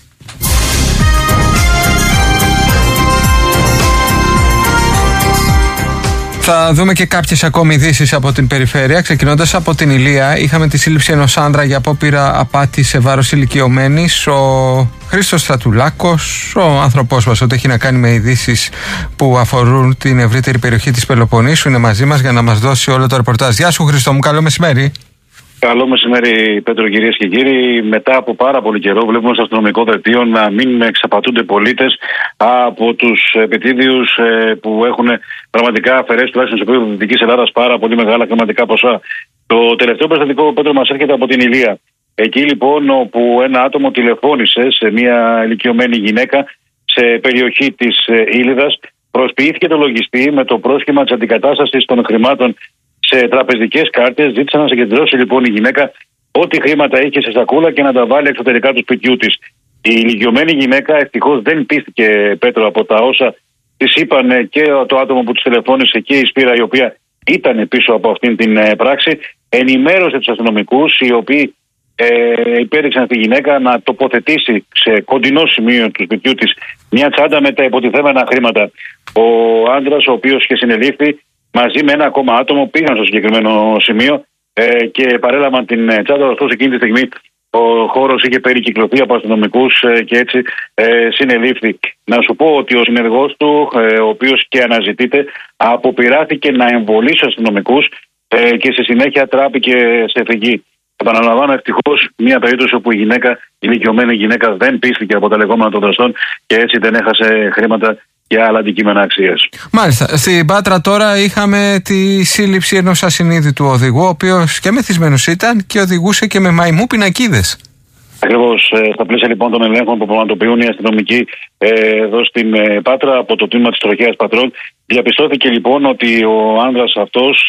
Θα δούμε και κάποιες ακόμη ειδήσεις από την περιφέρεια. Ξεκινώντας από την Ηλία, είχαμε τη σύλληψη ενός άνδρα για απόπειρα απάτη σε βάρος ηλικιωμένης. Ο Χρήστος Στρατουλάκος, ο άνθρωπός μας, ότι έχει να κάνει με ειδήσεις που αφορούν την ευρύτερη περιοχή της Πελοποννήσου, είναι μαζί μας για να μας δώσει όλο το ρεπορτάζ. Γεια σου, Χρήστο μου, καλό μεσημέρι. Καλό μεσημέρι, Πέτρο, κυρίες και κύριοι. Μετά από πάρα πολύ καιρό, βλέπουμε στο αστυνομικό δελτίο να μην εξαπατούνται πολίτες από τους επιτίδιους που έχουν πραγματικά αφαιρέσει τουλάχιστον σε επίπεδο Δυτικής Ελλάδας πάρα πολύ μεγάλα χρηματικά ποσά. Το τελευταίο περιστατικό, Πέτρο, μας έρχεται από την Ηλία. Εκεί λοιπόν, όπου ένα άτομο τηλεφώνησε σε μια ηλικιωμένη γυναίκα σε περιοχή της Ήλιδας, προσποιήθηκε το λογιστή με το πρόσχημα της αντικατάστασης των χρημάτων σε τραπεζικές κάρτες. Ζήτησε να συγκεντρώσει λοιπόν η γυναίκα ό,τι χρήματα είχε σε σακούλα και να τα βάλει εξωτερικά του σπιτιού της. Η ηλικιωμένη γυναίκα ευτυχώς δεν πίστηκε, Πέτρο, από τα όσα της είπαν και το άτομο που της τηλεφώνησε και η Σπύρα, η οποία ήταν πίσω από αυτήν την πράξη. Ενημέρωσε τους αστυνομικούς, οι οποίοι υπέδειξαν στη γυναίκα να τοποθετήσει σε κοντινό σημείο του σπιτιού της μια τσάντα με τα υποτιθέμενα χρήματα. Ο άντρας, ο οποίος είχε συνελήφθη, μαζί με ένα ακόμα άτομο πήγαν στο συγκεκριμένο σημείο και παρέλαβαν την τσάντα. Ωστόσο, εκείνη τη στιγμή ο χώρος είχε περικυκλωθεί από αστυνομικούς και έτσι συνελήφθη. Να σου πω ότι ο συνεργός του, ο οποίος και αναζητείται, αποπειράθηκε να εμβολήσει τους αστυνομικούς και στη συνέχεια τράπηκε σε φυγή. Επαναλαμβάνω, ευτυχώς, μια περίπτωση όπου η ηλικιωμένη γυναίκα δεν πίστηκε από τα λεγόμενα των δραστών και έτσι δεν έχασε χρήματα και άλλα αντικείμενα αξίας. Μάλιστα. Στην Πάτρα τώρα είχαμε τη σύλληψη ενός ασυνείδητου οδηγού, ο οποίος και μεθυσμένος ήταν και οδηγούσε και με μαϊμού πινακίδες. Ακριβώς. Στα πλαίσια λοιπόν των ελέγχων που πραγματοποιούν οι αστυνομικοί εδώ στην Πάτρα από το τμήμα της Τροχέας Πατρών, διαπιστώθηκε λοιπόν ότι ο άνδρας αυτός,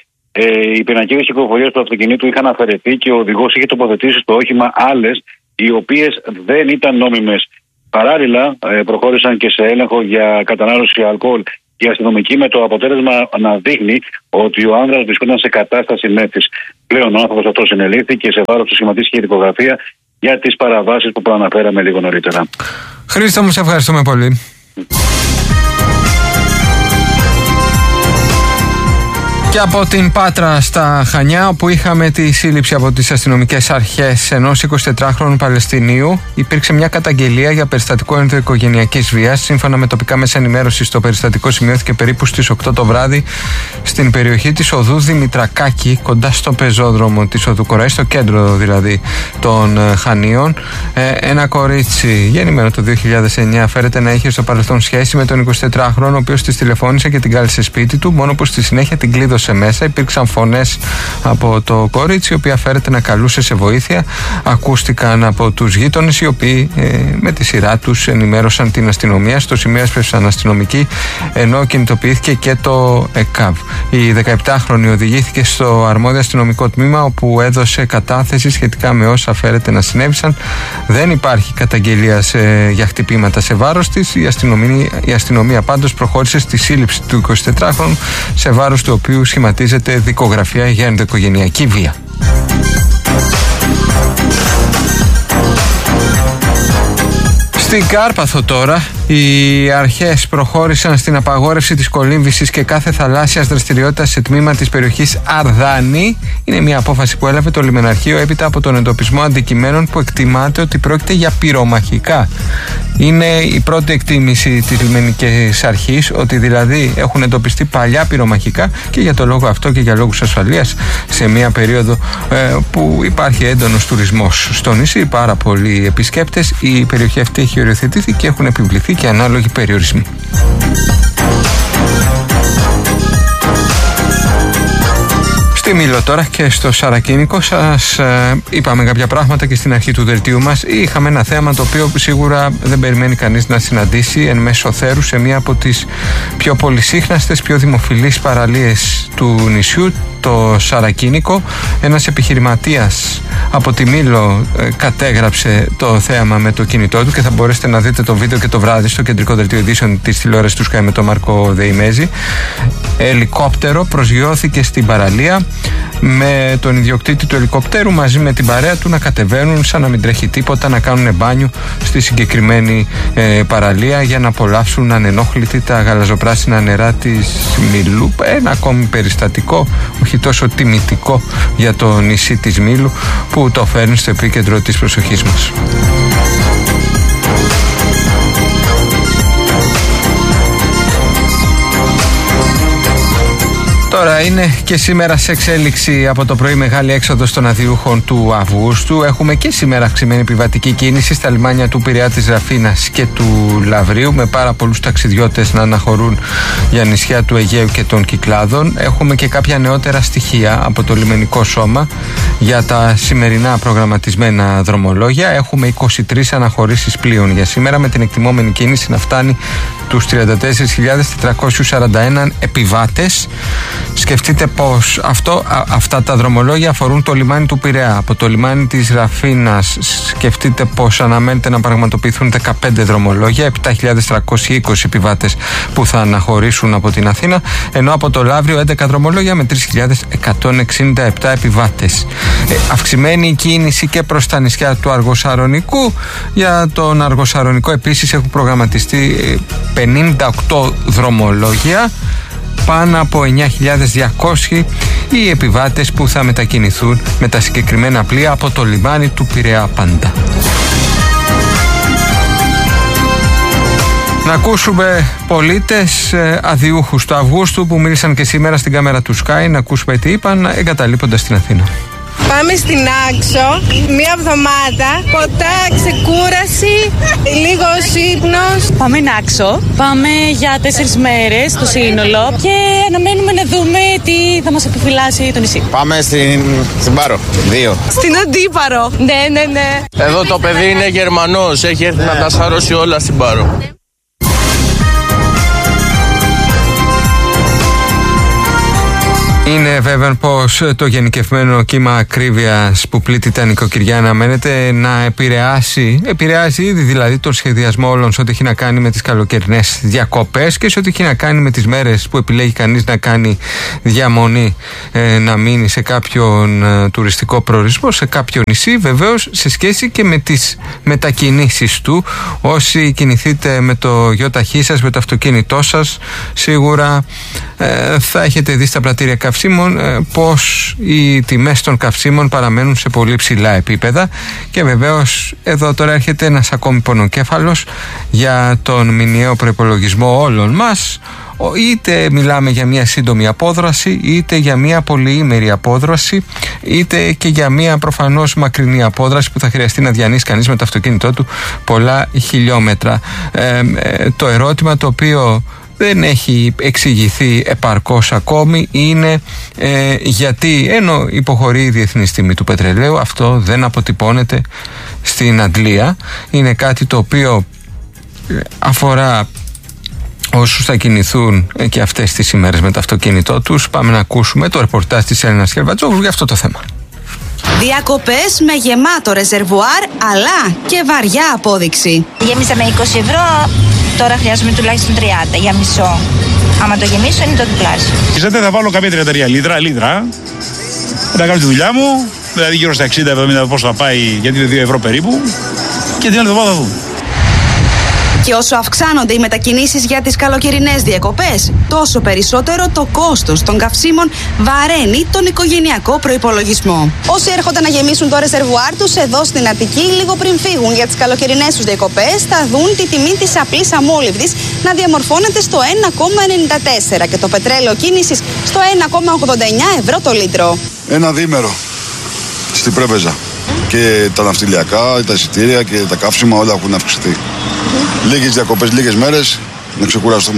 οι πινακίδες κυκλοφορίας του αυτοκινήτου είχαν αφαιρεθεί και ο οδηγός είχε τοποθετήσει στο όχημα άλλες, οι οποίες δεν ήταν νόμιμες. Παράλληλα, προχώρησαν και σε έλεγχο για κατανάλωση αλκοόλ οι αστυνομικοί, με το αποτέλεσμα να δείχνει ότι ο άνδρας βρισκόταν σε κατάσταση μέθης. Πλέον ο άνθρωπος αυτός συνελήφθη και σε βάρος του σχηματίστηκε δικογραφία για τις παραβάσεις που προαναφέραμε λίγο νωρίτερα. Χρήστο μου, σε ευχαριστούμε πολύ. Και από την Πάτρα στα Χανιά, όπου είχαμε τη σύλληψη από τις αστυνομικές αρχές ενός 24χρονου Παλαιστινίου, υπήρξε μια καταγγελία για περιστατικό ενδοοικογενειακής βίας. Σύμφωνα με τοπικά μέσα ενημέρωσης, το περιστατικό σημειώθηκε περίπου στις 8 το βράδυ στην περιοχή της οδού Δημητρακάκη, κοντά στο πεζόδρομο της οδού Κοραή, στο κέντρο δηλαδή των Χανίων. Ένα κορίτσι γεννημένο το 2009 φέρεται να είχε στο παρελθόν σχέση με τον 24χρονο, ο οποίος της τηλεφώνησε και την κάλεσε σπίτι του, μόνο που στη συνέχεια την κλείδωσε μέσα. Υπήρξαν φωνές από το κορίτσι, η οποία φέρεται να καλούσε σε βοήθεια. Ακούστηκαν από τους γείτονες, οι οποίοι με τη σειρά τους ενημέρωσαν την αστυνομία. Στο σημείο έσπευσαν αστυνομικοί, ενώ κινητοποιήθηκε και το ΕΚΑΒ. Η 17χρονη οδηγήθηκε στο αρμόδιο αστυνομικό τμήμα, όπου έδωσε κατάθεση σχετικά με όσα φέρεται να συνέβησαν. Δεν υπάρχει καταγγελία για χτυπήματα σε βάρος της. Η αστυνομία πάντως προχώρησε στη σύλληψη του 24χρονου, σε βάρος του οποίου σχηματίζεται δικογραφία για ενδοοικογενειακή βία. Στην Κάρπαθο τώρα, οι αρχές προχώρησαν στην απαγόρευση της κολύμβησης και κάθε θαλάσσιας δραστηριότητας σε τμήμα της περιοχής Αρδάνη. Είναι μια απόφαση που έλαβε το λιμεναρχείο έπειτα από τον εντοπισμό αντικειμένων που εκτιμάται ότι πρόκειται για πυρομαχικά. Είναι η πρώτη εκτίμηση της λιμενικής αρχής, ότι δηλαδή έχουν εντοπιστεί παλιά πυρομαχικά, και για το λόγο αυτό και για λόγους ασφαλείας, σε μια περίοδο που υπάρχει έντονος τουρισμός στο νησί, πάρα πολλοί επισκέπτες, η περιοχή αυτή έχει οριοθετηθεί και έχουν επιβληθεί και ανάλογοι περιορισμοί. Στη Μήλο τώρα και στο Σαρακίνικο σας είπαμε κάποια πράγματα και στην αρχή του δελτίου μας. Είχαμε ένα θέμα το οποίο σίγουρα δεν περιμένει κανείς να συναντήσει εν μέσω θέρου σε μία από τις πιο πολυσύχναστες, πιο δημοφιλείς παραλίες του νησιού, το Σαρακίνικο. Ένας επιχειρηματίας από τη Μήλο κατέγραψε το θέαμα με το κινητό του και θα μπορέσετε να δείτε το βίντεο και το βράδυ στο κεντρικό δελτίο ειδήσεων της τηλεόρασης του Sky με τον Μάρκο Δεϊμέζη. Ελικόπτερο προσγειώθηκε στην παραλία με τον ιδιοκτήτη του ελικοπτέρου μαζί με την παρέα του να κατεβαίνουν σαν να μην τρέχει τίποτα, να κάνουν μπάνιο στη συγκεκριμένη παραλία για να απολαύσουν ανενόχλητοι τα γαλαζοπράσινα νερά της Μήλου. Ένα ακόμη περιστατικό, όχι τόσο τιμητικό για το νησί της Μήλου, που το φέρνει στο επίκεντρο της προσοχής μας. Τώρα είναι και σήμερα σε εξέλιξη από το πρωί μεγάλη έξοδος των αδειούχων του Αυγούστου. Έχουμε και σήμερα αυξημένη επιβατική κίνηση στα λιμάνια του Πειραιά, της Ραφίνας και του Λαυρίου, με πάρα πολλούς ταξιδιώτες να αναχωρούν για νησιά του Αιγαίου και των Κυκλάδων. Έχουμε και κάποια νεότερα στοιχεία από το λιμενικό σώμα για τα σημερινά προγραμματισμένα δρομολόγια. Έχουμε 23 αναχωρήσεις πλοίων για σήμερα, με την εκτιμόμενη κίνηση να φτάνει τους 34.441 επιβάτες. Σκεφτείτε πως αυτά τα δρομολόγια αφορούν το λιμάνι του Πειραιά. Από το λιμάνι της Ραφίνας σκεφτείτε πως αναμένεται να πραγματοποιηθούν 15 δρομολόγια, 7.320 επιβάτες που θα αναχωρήσουν από την Αθήνα, ενώ από το Λαύριο 11 δρομολόγια με 3.167 επιβάτες. Αυξημένη κίνηση και προς τα νησιά του Αργοσαρονικού. Για τον Αργοσαρονικό επίσης έχουν προγραμματιστεί 58 δρομολόγια, πάνω από 9.200 οι επιβάτες που θα μετακινηθούν με τα συγκεκριμένα πλοία από το λιμάνι του Πειραιά πάντα. Να ακούσουμε πολίτες αδειούχους του Αυγούστου που μίλησαν και σήμερα στην κάμερα του Sky, να ακούσουμε τι είπαν εγκαταλείποντας την Αθήνα. Πάμε στην Άξο, μία εβδομάδα, ποτά, ξεκούραση, λίγος ύπνος. Πάμε στην Άξο, πάμε για 4 μέρες το σύνολο και αναμένουμε να δούμε τι θα μας επιφυλάσει το νησί. Πάμε στην Πάρο, 2. Στην Αντίπαρο, ναι. Εδώ το παιδί είναι Γερμανός, έχει έρθει να τα σαρώσει όλα στην Πάρο. Είναι βέβαιο πως το γενικευμένο κύμα ακρίβειας που πλήττει τα νοικοκυριά αναμένεται να επηρεάσει ήδη δηλαδή τον σχεδιασμό όλων σε ό,τι έχει να κάνει με τις καλοκαιρινές διακοπές και σε ό,τι έχει να κάνει με τις μέρες που επιλέγει κανείς να κάνει διαμονή, να μείνει σε κάποιον τουριστικό προορισμό, σε κάποιο νησί, βεβαίως σε σχέση και με τις μετακινήσεις του. Όσοι κινηθείτε με το ΙΟΤΑΧΗ σας, με το αυτοκίνητό σας, σίγουρα θα έχετε δει στα πρατήρια καυσίμων πως οι τιμές των καυσίμων παραμένουν σε πολύ ψηλά επίπεδα και βεβαίως εδώ τώρα έρχεται ένας ακόμη πονοκέφαλος για τον μηνιαίο προϋπολογισμό όλων μας, είτε μιλάμε για μια σύντομη απόδραση, είτε για μια πολυήμερη απόδραση, είτε και για μια προφανώς μακρινή απόδραση που θα χρειαστεί να διανύσει κανείς με το αυτοκίνητό του πολλά χιλιόμετρα. Το ερώτημα το οποίο δεν έχει εξηγηθεί επαρκώς ακόμη είναι γιατί ενώ υποχωρεί η διεθνής τιμή του πετρελαίου, αυτό δεν αποτυπώνεται στην αντλία. Είναι κάτι το οποίο αφορά όσους θα κινηθούν και αυτές τις ημέρες με το αυτοκίνητό τους. Πάμε να ακούσουμε το ρεπορτάζ της Έλληνας Κερβατζόγλου για αυτό το θέμα. Διακοπές με γεμάτο ρεζερβουάρ αλλά και βαριά απόδειξη. Γέμισα με 20 ευρώ, τώρα χρειάζομαι τουλάχιστον 30 για μισό. Άμα το γεμίσω είναι το διπλάσιο. Ξέρετε, θα βάλω κάποια 33 λίτρα, θα κάνω τη δουλειά μου, δηλαδή γύρω στα 60-70 πόσο θα πάει, γιατί είναι 2 ευρώ περίπου, και την άλλη εβδομάδα θα δούμε. Και όσο αυξάνονται οι μετακινήσεις για τις καλοκαιρινές διακοπές, τόσο περισσότερο το κόστος των καυσίμων βαραίνει τον οικογενειακό προϋπολογισμό. Όσοι έρχονται να γεμίσουν το ρεζερβουάρ τους εδώ στην Αττική, λίγο πριν φύγουν για τις καλοκαιρινές τους διακοπές, θα δουν τη τιμή της απλής αμόλυβδης να διαμορφώνεται στο 1,94 και το πετρέλαιο κίνησης στο 1,89 ευρώ το λίτρο. Ένα διήμερο στην Πρέβεζα. Και τα ναυτιλιακά, τα εισιτήρια και τα καύσιμα όλα έχουν αυξηθεί. Λίγες διακοπές, λίγες μέρες, να ξεκουραστούμε.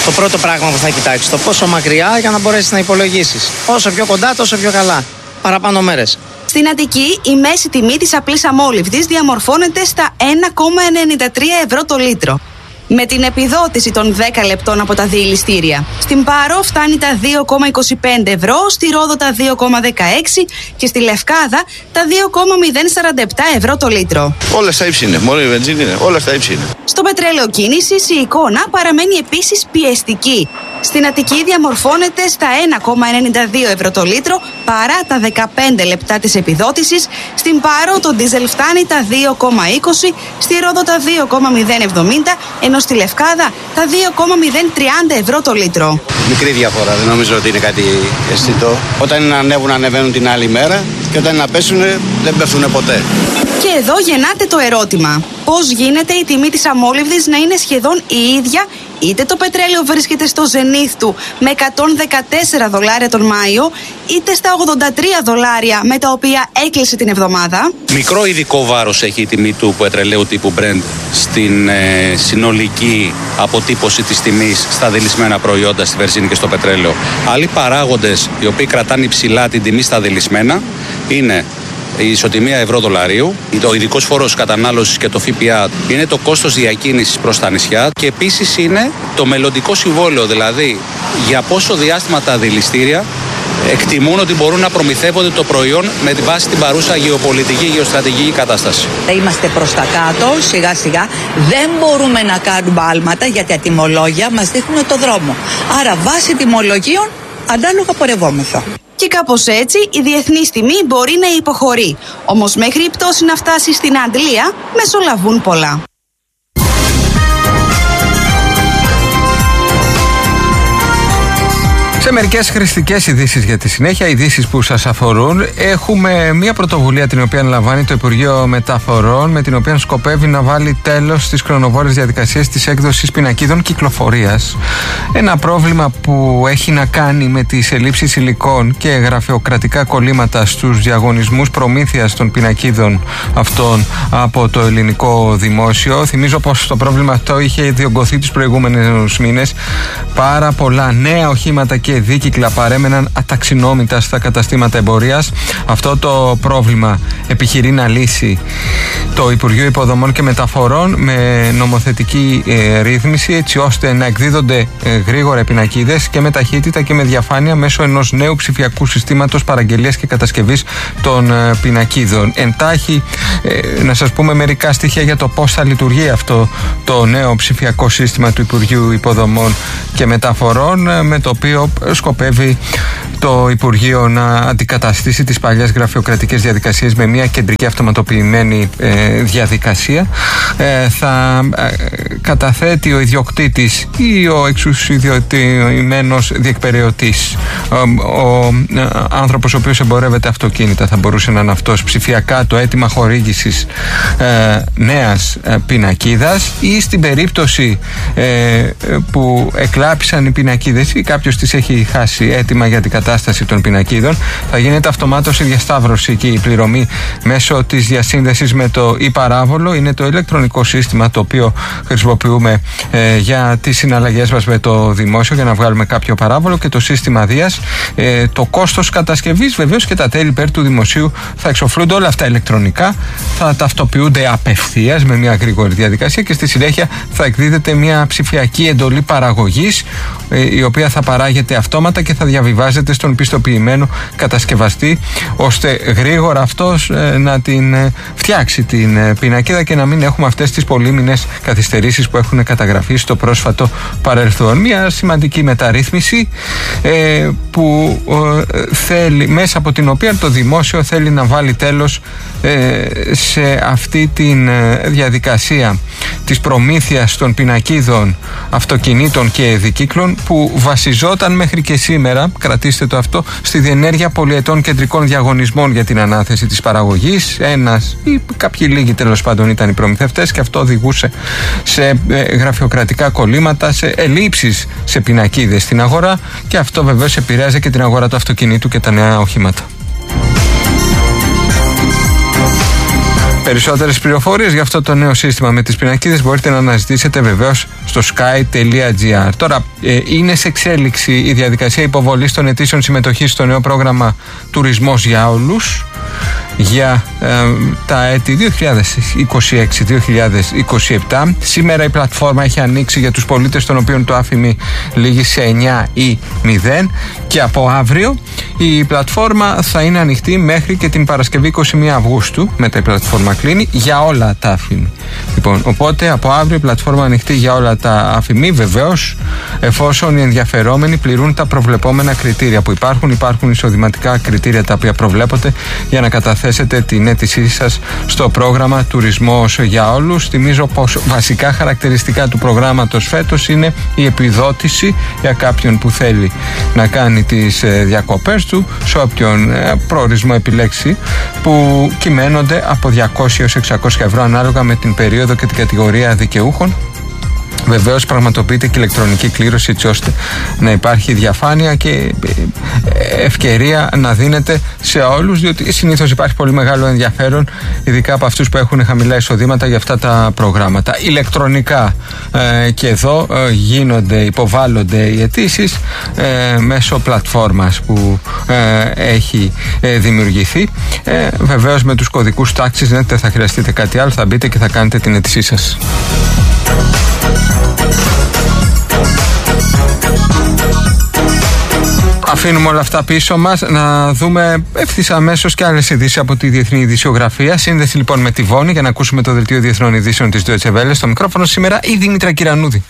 Το πρώτο πράγμα που θα κοιτάξεις, το πόσο μακριά για να μπορέσεις να υπολογίσεις. Όσο πιο κοντά, τόσο πιο καλά. Παραπάνω μέρες. Στην Αττική, η μέση τιμή της απλής αμόλυβδης διαμορφώνεται στα 1,93 ευρώ το λίτρο. Με την επιδότηση των 10 λεπτών από τα διελιστήρια. Στην Πάρο φτάνει τα 2,25 ευρώ, στη Ρόδο τα 2,16 και στη Λευκάδα τα 2,047 ευρώ το λίτρο. Όλα στα ύψη είναι, μόνο η βενζίνη είναι, όλα στα ύψη είναι. Στο πετρέλαιο κίνησης η εικόνα παραμένει επίσης πιεστική. Στην Αττική διαμορφώνεται στα 1,92 ευρώ το λίτρο παρά τα 15 λεπτά της επιδότησης. Στην Πάρο το ντίζελ φτάνει τα 2,20, στη Ρόδο τα 2,070, ενώ στη Λευκάδα τα 2,030 ευρώ το λίτρο. Μικρή διαφορά, δεν νομίζω ότι είναι κάτι αισθητό. Όταν είναι να ανέβουν, ανεβαίνουν την άλλη μέρα και όταν είναι να πέσουν, δεν πέφτουν ποτέ. Και εδώ γεννάται το ερώτημα. Πώς γίνεται η τιμή της αμόλυβδης να είναι σχεδόν η ίδια, είτε το πετρέλαιο βρίσκεται στο ζενίθ του με 114 δολάρια τον Μάιο, είτε στα 83 δολάρια με τα οποία έκλεισε την εβδομάδα. Μικρό ειδικό βάρος έχει η τιμή του πετρελαίου τύπου Brent στην συνολική αποτύπωση της τιμής στα δελισμένα προϊόντα, στη βενζίνη και στο πετρέλαιο. Άλλοι παράγοντες οι οποίοι κρατάνε υψηλά την τιμή στα δελισμένα είναι η ισοτιμία ευρώ-δολαρίου, ο ειδικός φόρος κατανάλωσης και το ΦΠΑ, είναι το κόστος διακίνησης προς τα νησιά και επίσης είναι το μελλοντικό συμβόλαιο, δηλαδή για πόσο διάστημα τα δηληστήρια εκτιμούν ότι μπορούν να προμηθεύονται το προϊόν με τη βάση την παρούσα γεωπολιτική, γεωστρατηγική κατάσταση. Είμαστε προς τα κάτω, σιγά σιγά. Δεν μπορούμε να κάνουμε άλματα γιατί τα τιμολόγια μας δείχνουν το δρόμο. Άρα βάσει τιμολογίων αντάλογα πορευόμεθα. Και κάπως έτσι η διεθνής τιμή μπορεί να υποχωρεί. Όμως μέχρι η πτώση να φτάσει στην Αντλία μεσολαβούν πολλά. Σε μερικές χρηστικές ειδήσεις για τη συνέχεια, ειδήσεις που σας αφορούν, έχουμε μια πρωτοβουλία την οποία αναλαμβάνει το Υπουργείο Μεταφορών, με την οποία σκοπεύει να βάλει τέλος στις χρονοβόρες διαδικασίες της έκδοσης πινακίδων κυκλοφορίας. Ένα πρόβλημα που έχει να κάνει με τις ελλείψεις υλικών και γραφειοκρατικά κολλήματα στους διαγωνισμούς προμήθειας των πινακίδων αυτών από το ελληνικό δημόσιο. Θυμίζω πως το πρόβλημα αυτό είχε διωγγωθεί τους προηγούμενους μήνες. Πάρα πολλά νέα οχήματα και δίκυκλα παρέμεναν αταξινόμητα στα καταστήματα εμπορίας. Αυτό το πρόβλημα επιχειρεί να λύσει το Υπουργείο Υποδομών και Μεταφορών με νομοθετική ρύθμιση, έτσι ώστε να εκδίδονται γρήγορα πινακίδες και με ταχύτητα και με διαφάνεια μέσω ενός νέου ψηφιακού συστήματος παραγγελίας και κατασκευής των πινακίδων. Εντάχει, να σας πούμε μερικά στοιχεία για το πώς θα λειτουργεί αυτό το νέο ψηφιακό σύστημα του Υπουργείου Υποδομών και Μεταφορών, με το οποίο σκοπεύει το Υπουργείο να αντικαταστήσει τις παλιές γραφειοκρατικές διαδικασίες με μια κεντρική αυτοματοποιημένη διαδικασία. Θα καταθέτει ο ιδιοκτήτης ή ο εξουσιοδοτημένος διεκπεραιωτής, ο άνθρωπος ο οποίος εμπορεύεται αυτοκίνητα, θα μπορούσε να είναι αυτός, ψηφιακά το αίτημα χορήγησης νέας πινακίδας, ή στην περίπτωση που εκλάπησαν οι πινακίδες ή κάποιος τις έχει χάσει έτοιμα για την κατάσταση των πινακίδων, θα γίνεται αυτομάτως η διασταύρωση και η πληρωμή μέσω της διασύνδεσης με το e-παράβολο. Είναι το ηλεκτρονικό σύστημα το οποίο χρησιμοποιούμε για τις συναλλαγές μας με το δημόσιο για να βγάλουμε κάποιο παράβολο, και το σύστημα Δίας. Το κόστος κατασκευής βεβαίως και τα τέλη υπέρ του δημοσίου θα εξοφλούνται όλα αυτά ηλεκτρονικά, θα ταυτοποιούνται απευθείας με μια γρήγορη διαδικασία και στη συνέχεια θα εκδίδεται μια ψηφιακή εντολή παραγωγής, η οποία θα παράγεται αυτόματα και θα διαβιβάζεται στον πιστοποιημένο κατασκευαστή, ώστε γρήγορα αυτός να την φτιάξει την πινακίδα και να μην έχουμε αυτές τις πολύμηνες καθυστερήσεις που έχουν καταγραφεί στο πρόσφατο παρελθόν. Μια σημαντική μεταρρύθμιση που θέλει, μέσα από την οποία το δημόσιο θέλει να βάλει τέλος σε αυτή τη διαδικασία της προμήθειας των πινακίδων αυτοκινήτων και δικύκλων, που βασιζόταν μέχρι και σήμερα, κρατήστε το αυτό, στη διενέργεια πολυετών κεντρικών διαγωνισμών για την ανάθεση της παραγωγής. Ένας ή κάποιοι λίγοι τέλος πάντων ήταν οι προμηθευτές, και αυτό οδηγούσε σε γραφειοκρατικά κολλήματα, σε ελλείψεις σε πινακίδες στην αγορά, και αυτό βεβαίως επηρέαζε και την αγορά του αυτοκινήτου και τα νέα οχήματα. Περισσότερες πληροφορίες για αυτό το νέο σύστημα με τις πινακίδες μπορείτε να αναζητήσετε βεβαίως στο sky.gr. Τώρα είναι σε εξέλιξη η διαδικασία υποβολής των αιτήσεων συμμετοχής στο νέο πρόγραμμα Τουρισμός για Όλους για τα έτη 2026-2027. Σήμερα η πλατφόρμα έχει ανοίξει για τους πολίτες των οποίων το άφημι λήγει σε 9 ή 0 και από αύριο η πλατφόρμα θα είναι ανοιχτή μέχρι και την Παρασκευή 21 Αυγούστου. Μετά η πλατφόρμα κλείνει για όλα τα άφημη. Λοιπόν, οπότε από αύριο η πλατφόρμα ανοιχτή για όλα τα άφημη, βεβαίως εφόσον οι ενδιαφερόμενοι πληρούν τα προβλεπόμενα κριτήρια που υπάρχουν εισοδηματικά κριτήρια τα οποία προβλέπονται για να καταθέσετε την αίτησή σας στο πρόγραμμα Τουρισμός για Όλους. Θυμίζω πως βασικά χαρακτηριστικά του προγράμματος φέτος είναι η επιδότηση για κάποιον που θέλει να κάνει τις διακοπές του σε όποιον προορισμό επιλέξει, που κυμαίνονται από 200 έως 600 ευρώ ανάλογα με την περίοδο και την κατηγορία δικαιούχων. Βεβαίως πραγματοποιείται και ηλεκτρονική κλήρωση έτσι ώστε να υπάρχει διαφάνεια και ευκαιρία να δίνεται σε όλους, διότι συνήθως υπάρχει πολύ μεγάλο ενδιαφέρον ειδικά από αυτούς που έχουν χαμηλά εισοδήματα για αυτά τα προγράμματα. Ηλεκτρονικά και εδώ υποβάλλονται οι αιτήσεις μέσω πλατφόρμας που έχει δημιουργηθεί. Βεβαίως με τους κωδικούς τάξης δεν θα χρειαστείτε κάτι άλλο, θα μπείτε και θα κάνετε την αίτησή σας. Αφήνουμε όλα αυτά πίσω μας, να δούμε ευθύς αμέσως και άλλες ειδήσεις από τη διεθνή ειδησιογραφία. Σύνδεση λοιπόν με τη Βόνη για να ακούσουμε το δελτίο διεθνών ειδήσεων της Deutsche Welle. Στο μικρόφωνο σήμερα η Δήμητρα Κυρανούδη.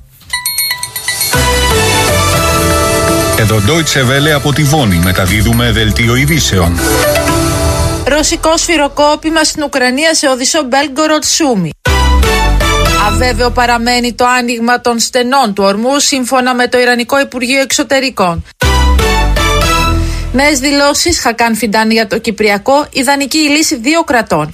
Εδώ Deutsche Welle από τη Βόνη μεταδίδουμε δελτίο ειδήσεων. Ρωσικό σφυροκόπημα στην Ουκρανία σε οδυσσό Μπέλγκοροντ-Σούμι. Αβέβαιο παραμένει το άνοιγμα των στενών του ορμού σύμφωνα με το Ιρανικό Υπουργείο Εξωτερικών. Νέες δηλώσεις Χακάν Φιντάν για το Κυπριακό, ιδανική η λύση 2 κρατών.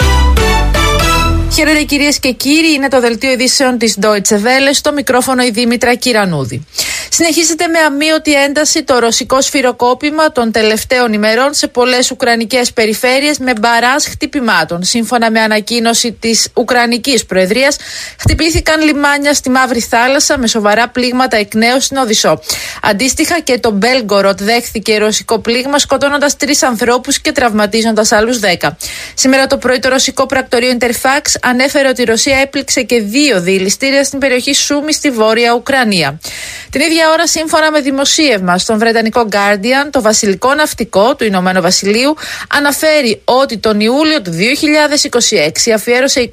Χαίρετε κυρίες και κύριοι, είναι το δελτίο ειδήσεων της Deutsche Welle, στο μικρόφωνο η Δήμητρα Κυρανούδη. Συνεχίζεται με αμείωτη ένταση το ρωσικό σφυροκόπημα των τελευταίων ημερών σε πολλές ουκρανικές περιφέρειες με μπαράζ χτυπημάτων. Σύμφωνα με ανακοίνωση της Ουκρανικής Προεδρίας, χτυπήθηκαν λιμάνια στη Μαύρη Θάλασσα με σοβαρά πλήγματα εκ νέου στην Οδυσσό. Αντίστοιχα και το Μπέλγκοροντ δέχθηκε ρωσικό πλήγμα, σκοτώνοντας 3 ανθρώπους και τραυματίζοντας άλλους 10. Σήμερα το πρωί το ρωσικό πρακτορείο Interfax ανέφερε ότι η Ρωσία έπληξε και 2 διελιστήρια στην περιοχή Σούμι στη Βόρεια Ουκρανία. Την ίδια ώρα, σύμφωνα με δημοσίευμα στον Βρετανικό Guardian, το βασιλικό ναυτικό του Ηνωμένου Βασιλείου αναφέρει ότι τον Ιούλιο του 2026 αφιέρωσε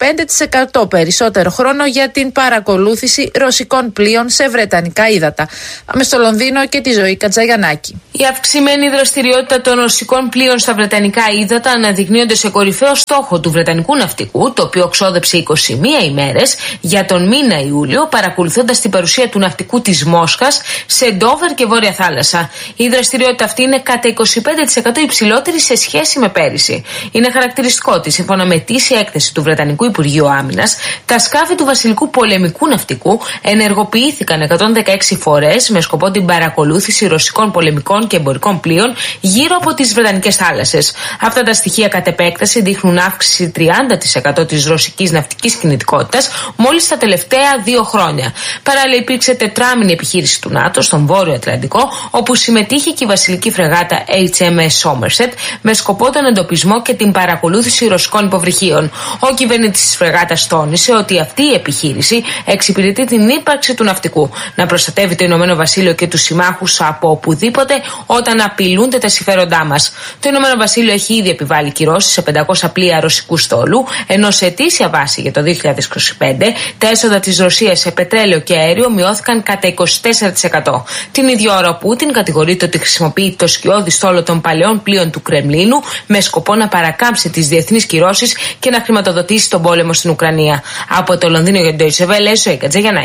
25% περισσότερο χρόνο για την παρακολούθηση ρωσικών πλοίων σε βρετανικά ύδατα. Πάμε στο Λονδίνο και τη Ζωή Κατζαγιαννάκη. Η αυξημένη δραστηριότητα των ρωσικών πλοίων στα βρετανικά ύδατα αναδεικνύονται σε κορυφαίο στόχο του βρετανικού ναυτικού, το οποίο ξόδεψε 21 ημέρες για τον μήνα Ιούλιο, παρακολουθώντας την παρουσία του ναυτικού της Μόσχας σε Ντόβερ και Βόρεια Θάλασσα. Η δραστηριότητα αυτή είναι κατά 25% υψηλότερη σε σχέση με πέρυσι. Είναι χαρακτηριστικό ότι, σύμφωνα με ετήσια έκθεση του Βρετανικού Υπουργείου Άμυνας, τα σκάφη του βασιλικού πολεμικού ναυτικού ενεργοποιήθηκαν 116 φορές με σκοπό την παρακολούθηση ρωσικών πολεμικών και εμπορικών πλοίων γύρω από τις βρετανικές θάλασσες. Αυτά τα στοιχεία κατ' επέκταση δείχνουν αύξηση 30% της ρωσικής ναυτικής κινητικότητας μόλις τα τελευταία 2 χρόνια. Παράλληλα, υπήρξε τετράμινη επιχείρηση του ΝΑΤΟ στον Βόρειο Ατλαντικό, όπου συμμετείχε και η βασιλική φρεγάτα HMS Somerset με σκοπό τον εντοπισμό και την παρακολούθηση ρωσικών υποβρυχίων. Ο κυβερνήτης της φρεγάτας τόνισε ότι αυτή η επιχείρηση εξυπηρετεί την ύπαρξη του ναυτικού, να προστατεύει το Ηνωμένο Βασίλειο και τους συμμάχους από οπουδήποτε όταν απειλούνται τα συμφέροντά μας. Το Ηνωμένο Βασίλειο έχει ήδη επιβάλει κυρώσεις σε 500 πλοία ρωσικού στόλου, ενώ σε ετήσια βάση για το 2025 τα έσοδα της Ρωσίας σε πετρέλαιο και αέριο μειώθηκαν κατά 24%. Την ίδια ώρα ο Πούτιν κατηγορείται ότι χρησιμοποιεί το σκιώδη στόλο των παλαιών πλοίων του Κρεμλίνου με σκοπό να παρακάμψει τις διεθνείς κυρώσεις και να χρηματοδοτήσει τον πόλεμο στην Ουκρανία. Από το Λονδίνο για την Deutsche Welle, Ζωή Κατζαγιαννάκη.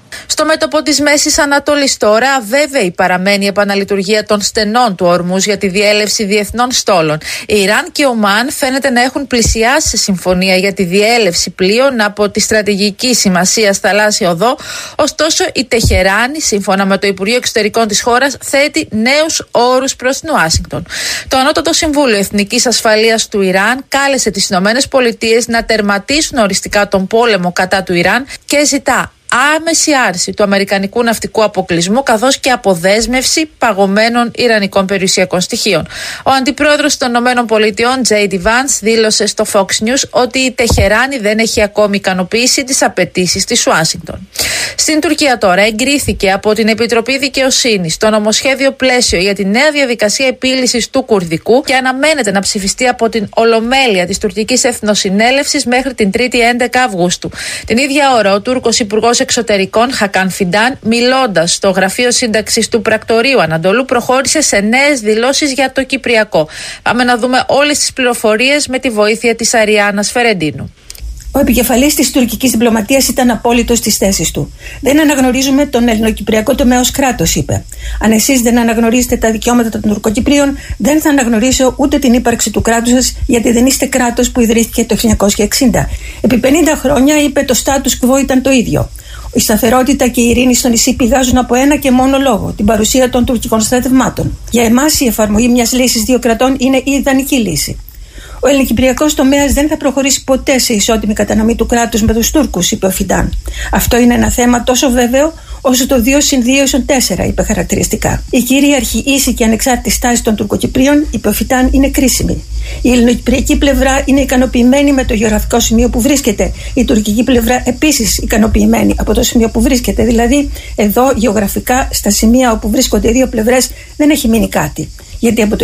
Στο μέτωπο της Μέσης Ανατολής τώρα, αβέβαιη παραμένει η επαναλειτουργία των στενών του Ορμούζ για τη διέλευση διεθνών στόλων. Η Ιράν και ο Ομάν φαίνεται να έχουν πλησιάσει σε συμφωνία για τη διέλευση πλοίων από τη στρατηγική σημασία θαλάσσια οδό. Ωστόσο, η Τεχεράνη, σύμφωνα με το Υπουργείο Εξωτερικών της χώρας, θέτει νέους όρους προς την Ουάσιγκτον. Το Ανώτατο Συμβούλιο Εθνικής Ασφαλείας του Ιράν κάλεσε τις ΗΠΑ να τερματίσουν οριστικά τον πόλεμο κατά του Ιράν και ζητά άμεση άρση του αμερικανικού ναυτικού αποκλεισμού καθώς και αποδέσμευση παγωμένων ιρανικών περιουσιακών στοιχείων. Ο αντιπρόεδρος των ΗΠΑ, J.D. Vance, δήλωσε στο Fox News ότι η Τεχεράνη δεν έχει ακόμη ικανοποιήσει τις απαιτήσεις της Ουάσιγκτον. Στην Τουρκία τώρα εγκρίθηκε από την Επιτροπή Δικαιοσύνης το νομοσχέδιο πλαίσιο για τη νέα διαδικασία επίλυσης του Κουρδικού και αναμένεται να ψηφιστεί από την Ολομέλεια της Τουρκικής Εθνοσυνέλευσης μέχρι την 3η 11 Αυγούστου. Την ίδια ώρα ο Τούρκος Υπουργός Εξωτερικών Χακάν Φιντάν, μιλώντας στο γραφείο σύνταξης του Πρακτορείου Ανατολού, προχώρησε σε νέες δηλώσεις για το Κυπριακό. Πάμε να δούμε όλες τις πληροφορίες με τη βοήθεια της Αριάννας Φερεντίνου. Ο επικεφαλής της τουρκικής διπλωματίας ήταν απόλυτος στις θέσεις του. Δεν αναγνωρίζουμε τον ελληνοκυπριακό τομέα ως κράτος, είπε. Αν εσείς δεν αναγνωρίζετε τα δικαιώματα των Τουρκοκυπρίων, δεν θα αναγνωρίσω ούτε την ύπαρξη του κράτους σας, γιατί δεν είστε κράτος που ιδρύθηκε το 1960. Επί 50 χρόνια, είπε, το status quo ήταν το ίδιο. Η σταθερότητα και η ειρήνη στο νησί πηγάζουν από ένα και μόνο λόγο, την παρουσία των τουρκικών στρατευμάτων. Για εμάς, η εφαρμογή μιας λύσης δύο κρατών είναι η ιδανική λύση. Ο ελληνοκυπριακός τομέας δεν θα προχωρήσει ποτέ σε ισότιμη κατανομή του κράτους με τους Τούρκους, είπε ο Φιντάν. Αυτό είναι ένα θέμα τόσο βέβαιο όσο το 2+2=4, είπε χαρακτηριστικά. Η κυρίαρχη, ίση και ανεξάρτητη στάση των Τουρκοκυπρίων, είπε ο Φιντάν, είναι κρίσιμη. Η ελληνοκυπριακή πλευρά είναι ικανοποιημένη με το γεωγραφικό σημείο που βρίσκεται. Η τουρκική πλευρά επίσης ικανοποιημένη από το σημείο που βρίσκεται. Δηλαδή, εδώ γεωγραφικά, στα σημεία όπου βρίσκονται οι δύο πλευρές, δεν έχει μείνει κάτι. Γιατί από το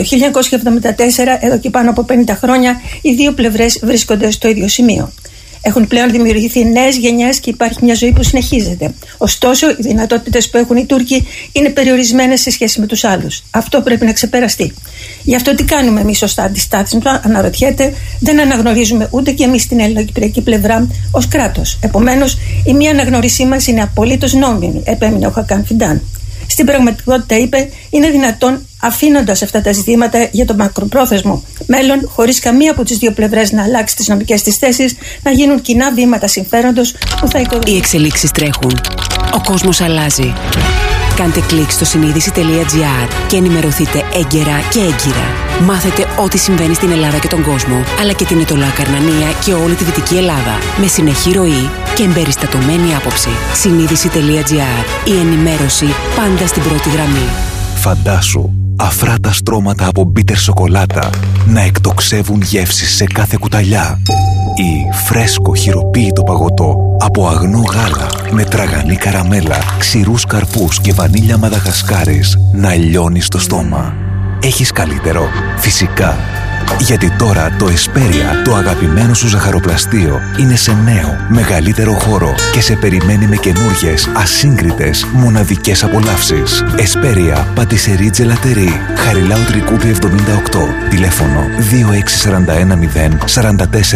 1974, εδώ και πάνω από 50 χρόνια, οι δύο πλευρές βρίσκονται στο ίδιο σημείο. Έχουν πλέον δημιουργηθεί νέες γενιές και υπάρχει μια ζωή που συνεχίζεται. Ωστόσο, οι δυνατότητες που έχουν οι Τούρκοι είναι περιορισμένες σε σχέση με τους άλλους. Αυτό πρέπει να ξεπεραστεί. Γι' αυτό τι κάνουμε εμείς ως αντιστάθμισμα, αναρωτιέται, δεν αναγνωρίζουμε ούτε και εμείς την ελληνοκυπριακή πλευρά ως κράτος. Επομένως, η μία αναγνώρισή μας είναι απολύτως νόμιμη, επέμεινε ο Χακάν Φιντάν. Στην πραγματικότητα, είπε, είναι δυνατόν, αφήνοντας αυτά τα ζητήματα για το μακροπρόθεσμο μέλλον, χωρίς καμία από τις δύο πλευρές να αλλάξει τις νομικές της θέσεις, να γίνουν κοινά βήματα συμφέροντος που θα οικοδομήσουν. Οι εξελίξεις τρέχουν. Ο κόσμος αλλάζει. Κάντε κλικ στο συνείδηση.gr και ενημερωθείτε έγκαιρα και έγκυρα. Μάθετε ό,τι συμβαίνει στην Ελλάδα και τον κόσμο, αλλά και την Ετωλά Καρνανία και όλη τη Δυτική Ελλάδα, με συνεχή ροή και εμπεριστατωμένη άποψη. Συνείδηση.gr. Η ενημέρωση πάντα στην πρώτη γραμμή. Φαντάσου αφράτα στρώματα από μπίτερ σοκολάτα να εκτοξεύουν γεύσεις σε κάθε κουταλιά, ή φρέσκο χειροποίητο παγωτό από αγνό γάλα με τραγανή καραμέλα, ξηρούς καρπούς και βανίλια μαδαγασκάρες να λιώνει στο στόμα. Έχεις καλύτερο? Φυσικά. Γιατί τώρα το Εσπέρια, το αγαπημένο σου ζαχαροπλαστείο, είναι σε νέο, μεγαλύτερο χώρο και σε περιμένει με καινούργιες, ασύγκριτες, μοναδικές απολαύσεις. Εσπέρια, πατησερί τζελατερί, Χαριλάου Τρικούπη 78, τηλέφωνο 2641 044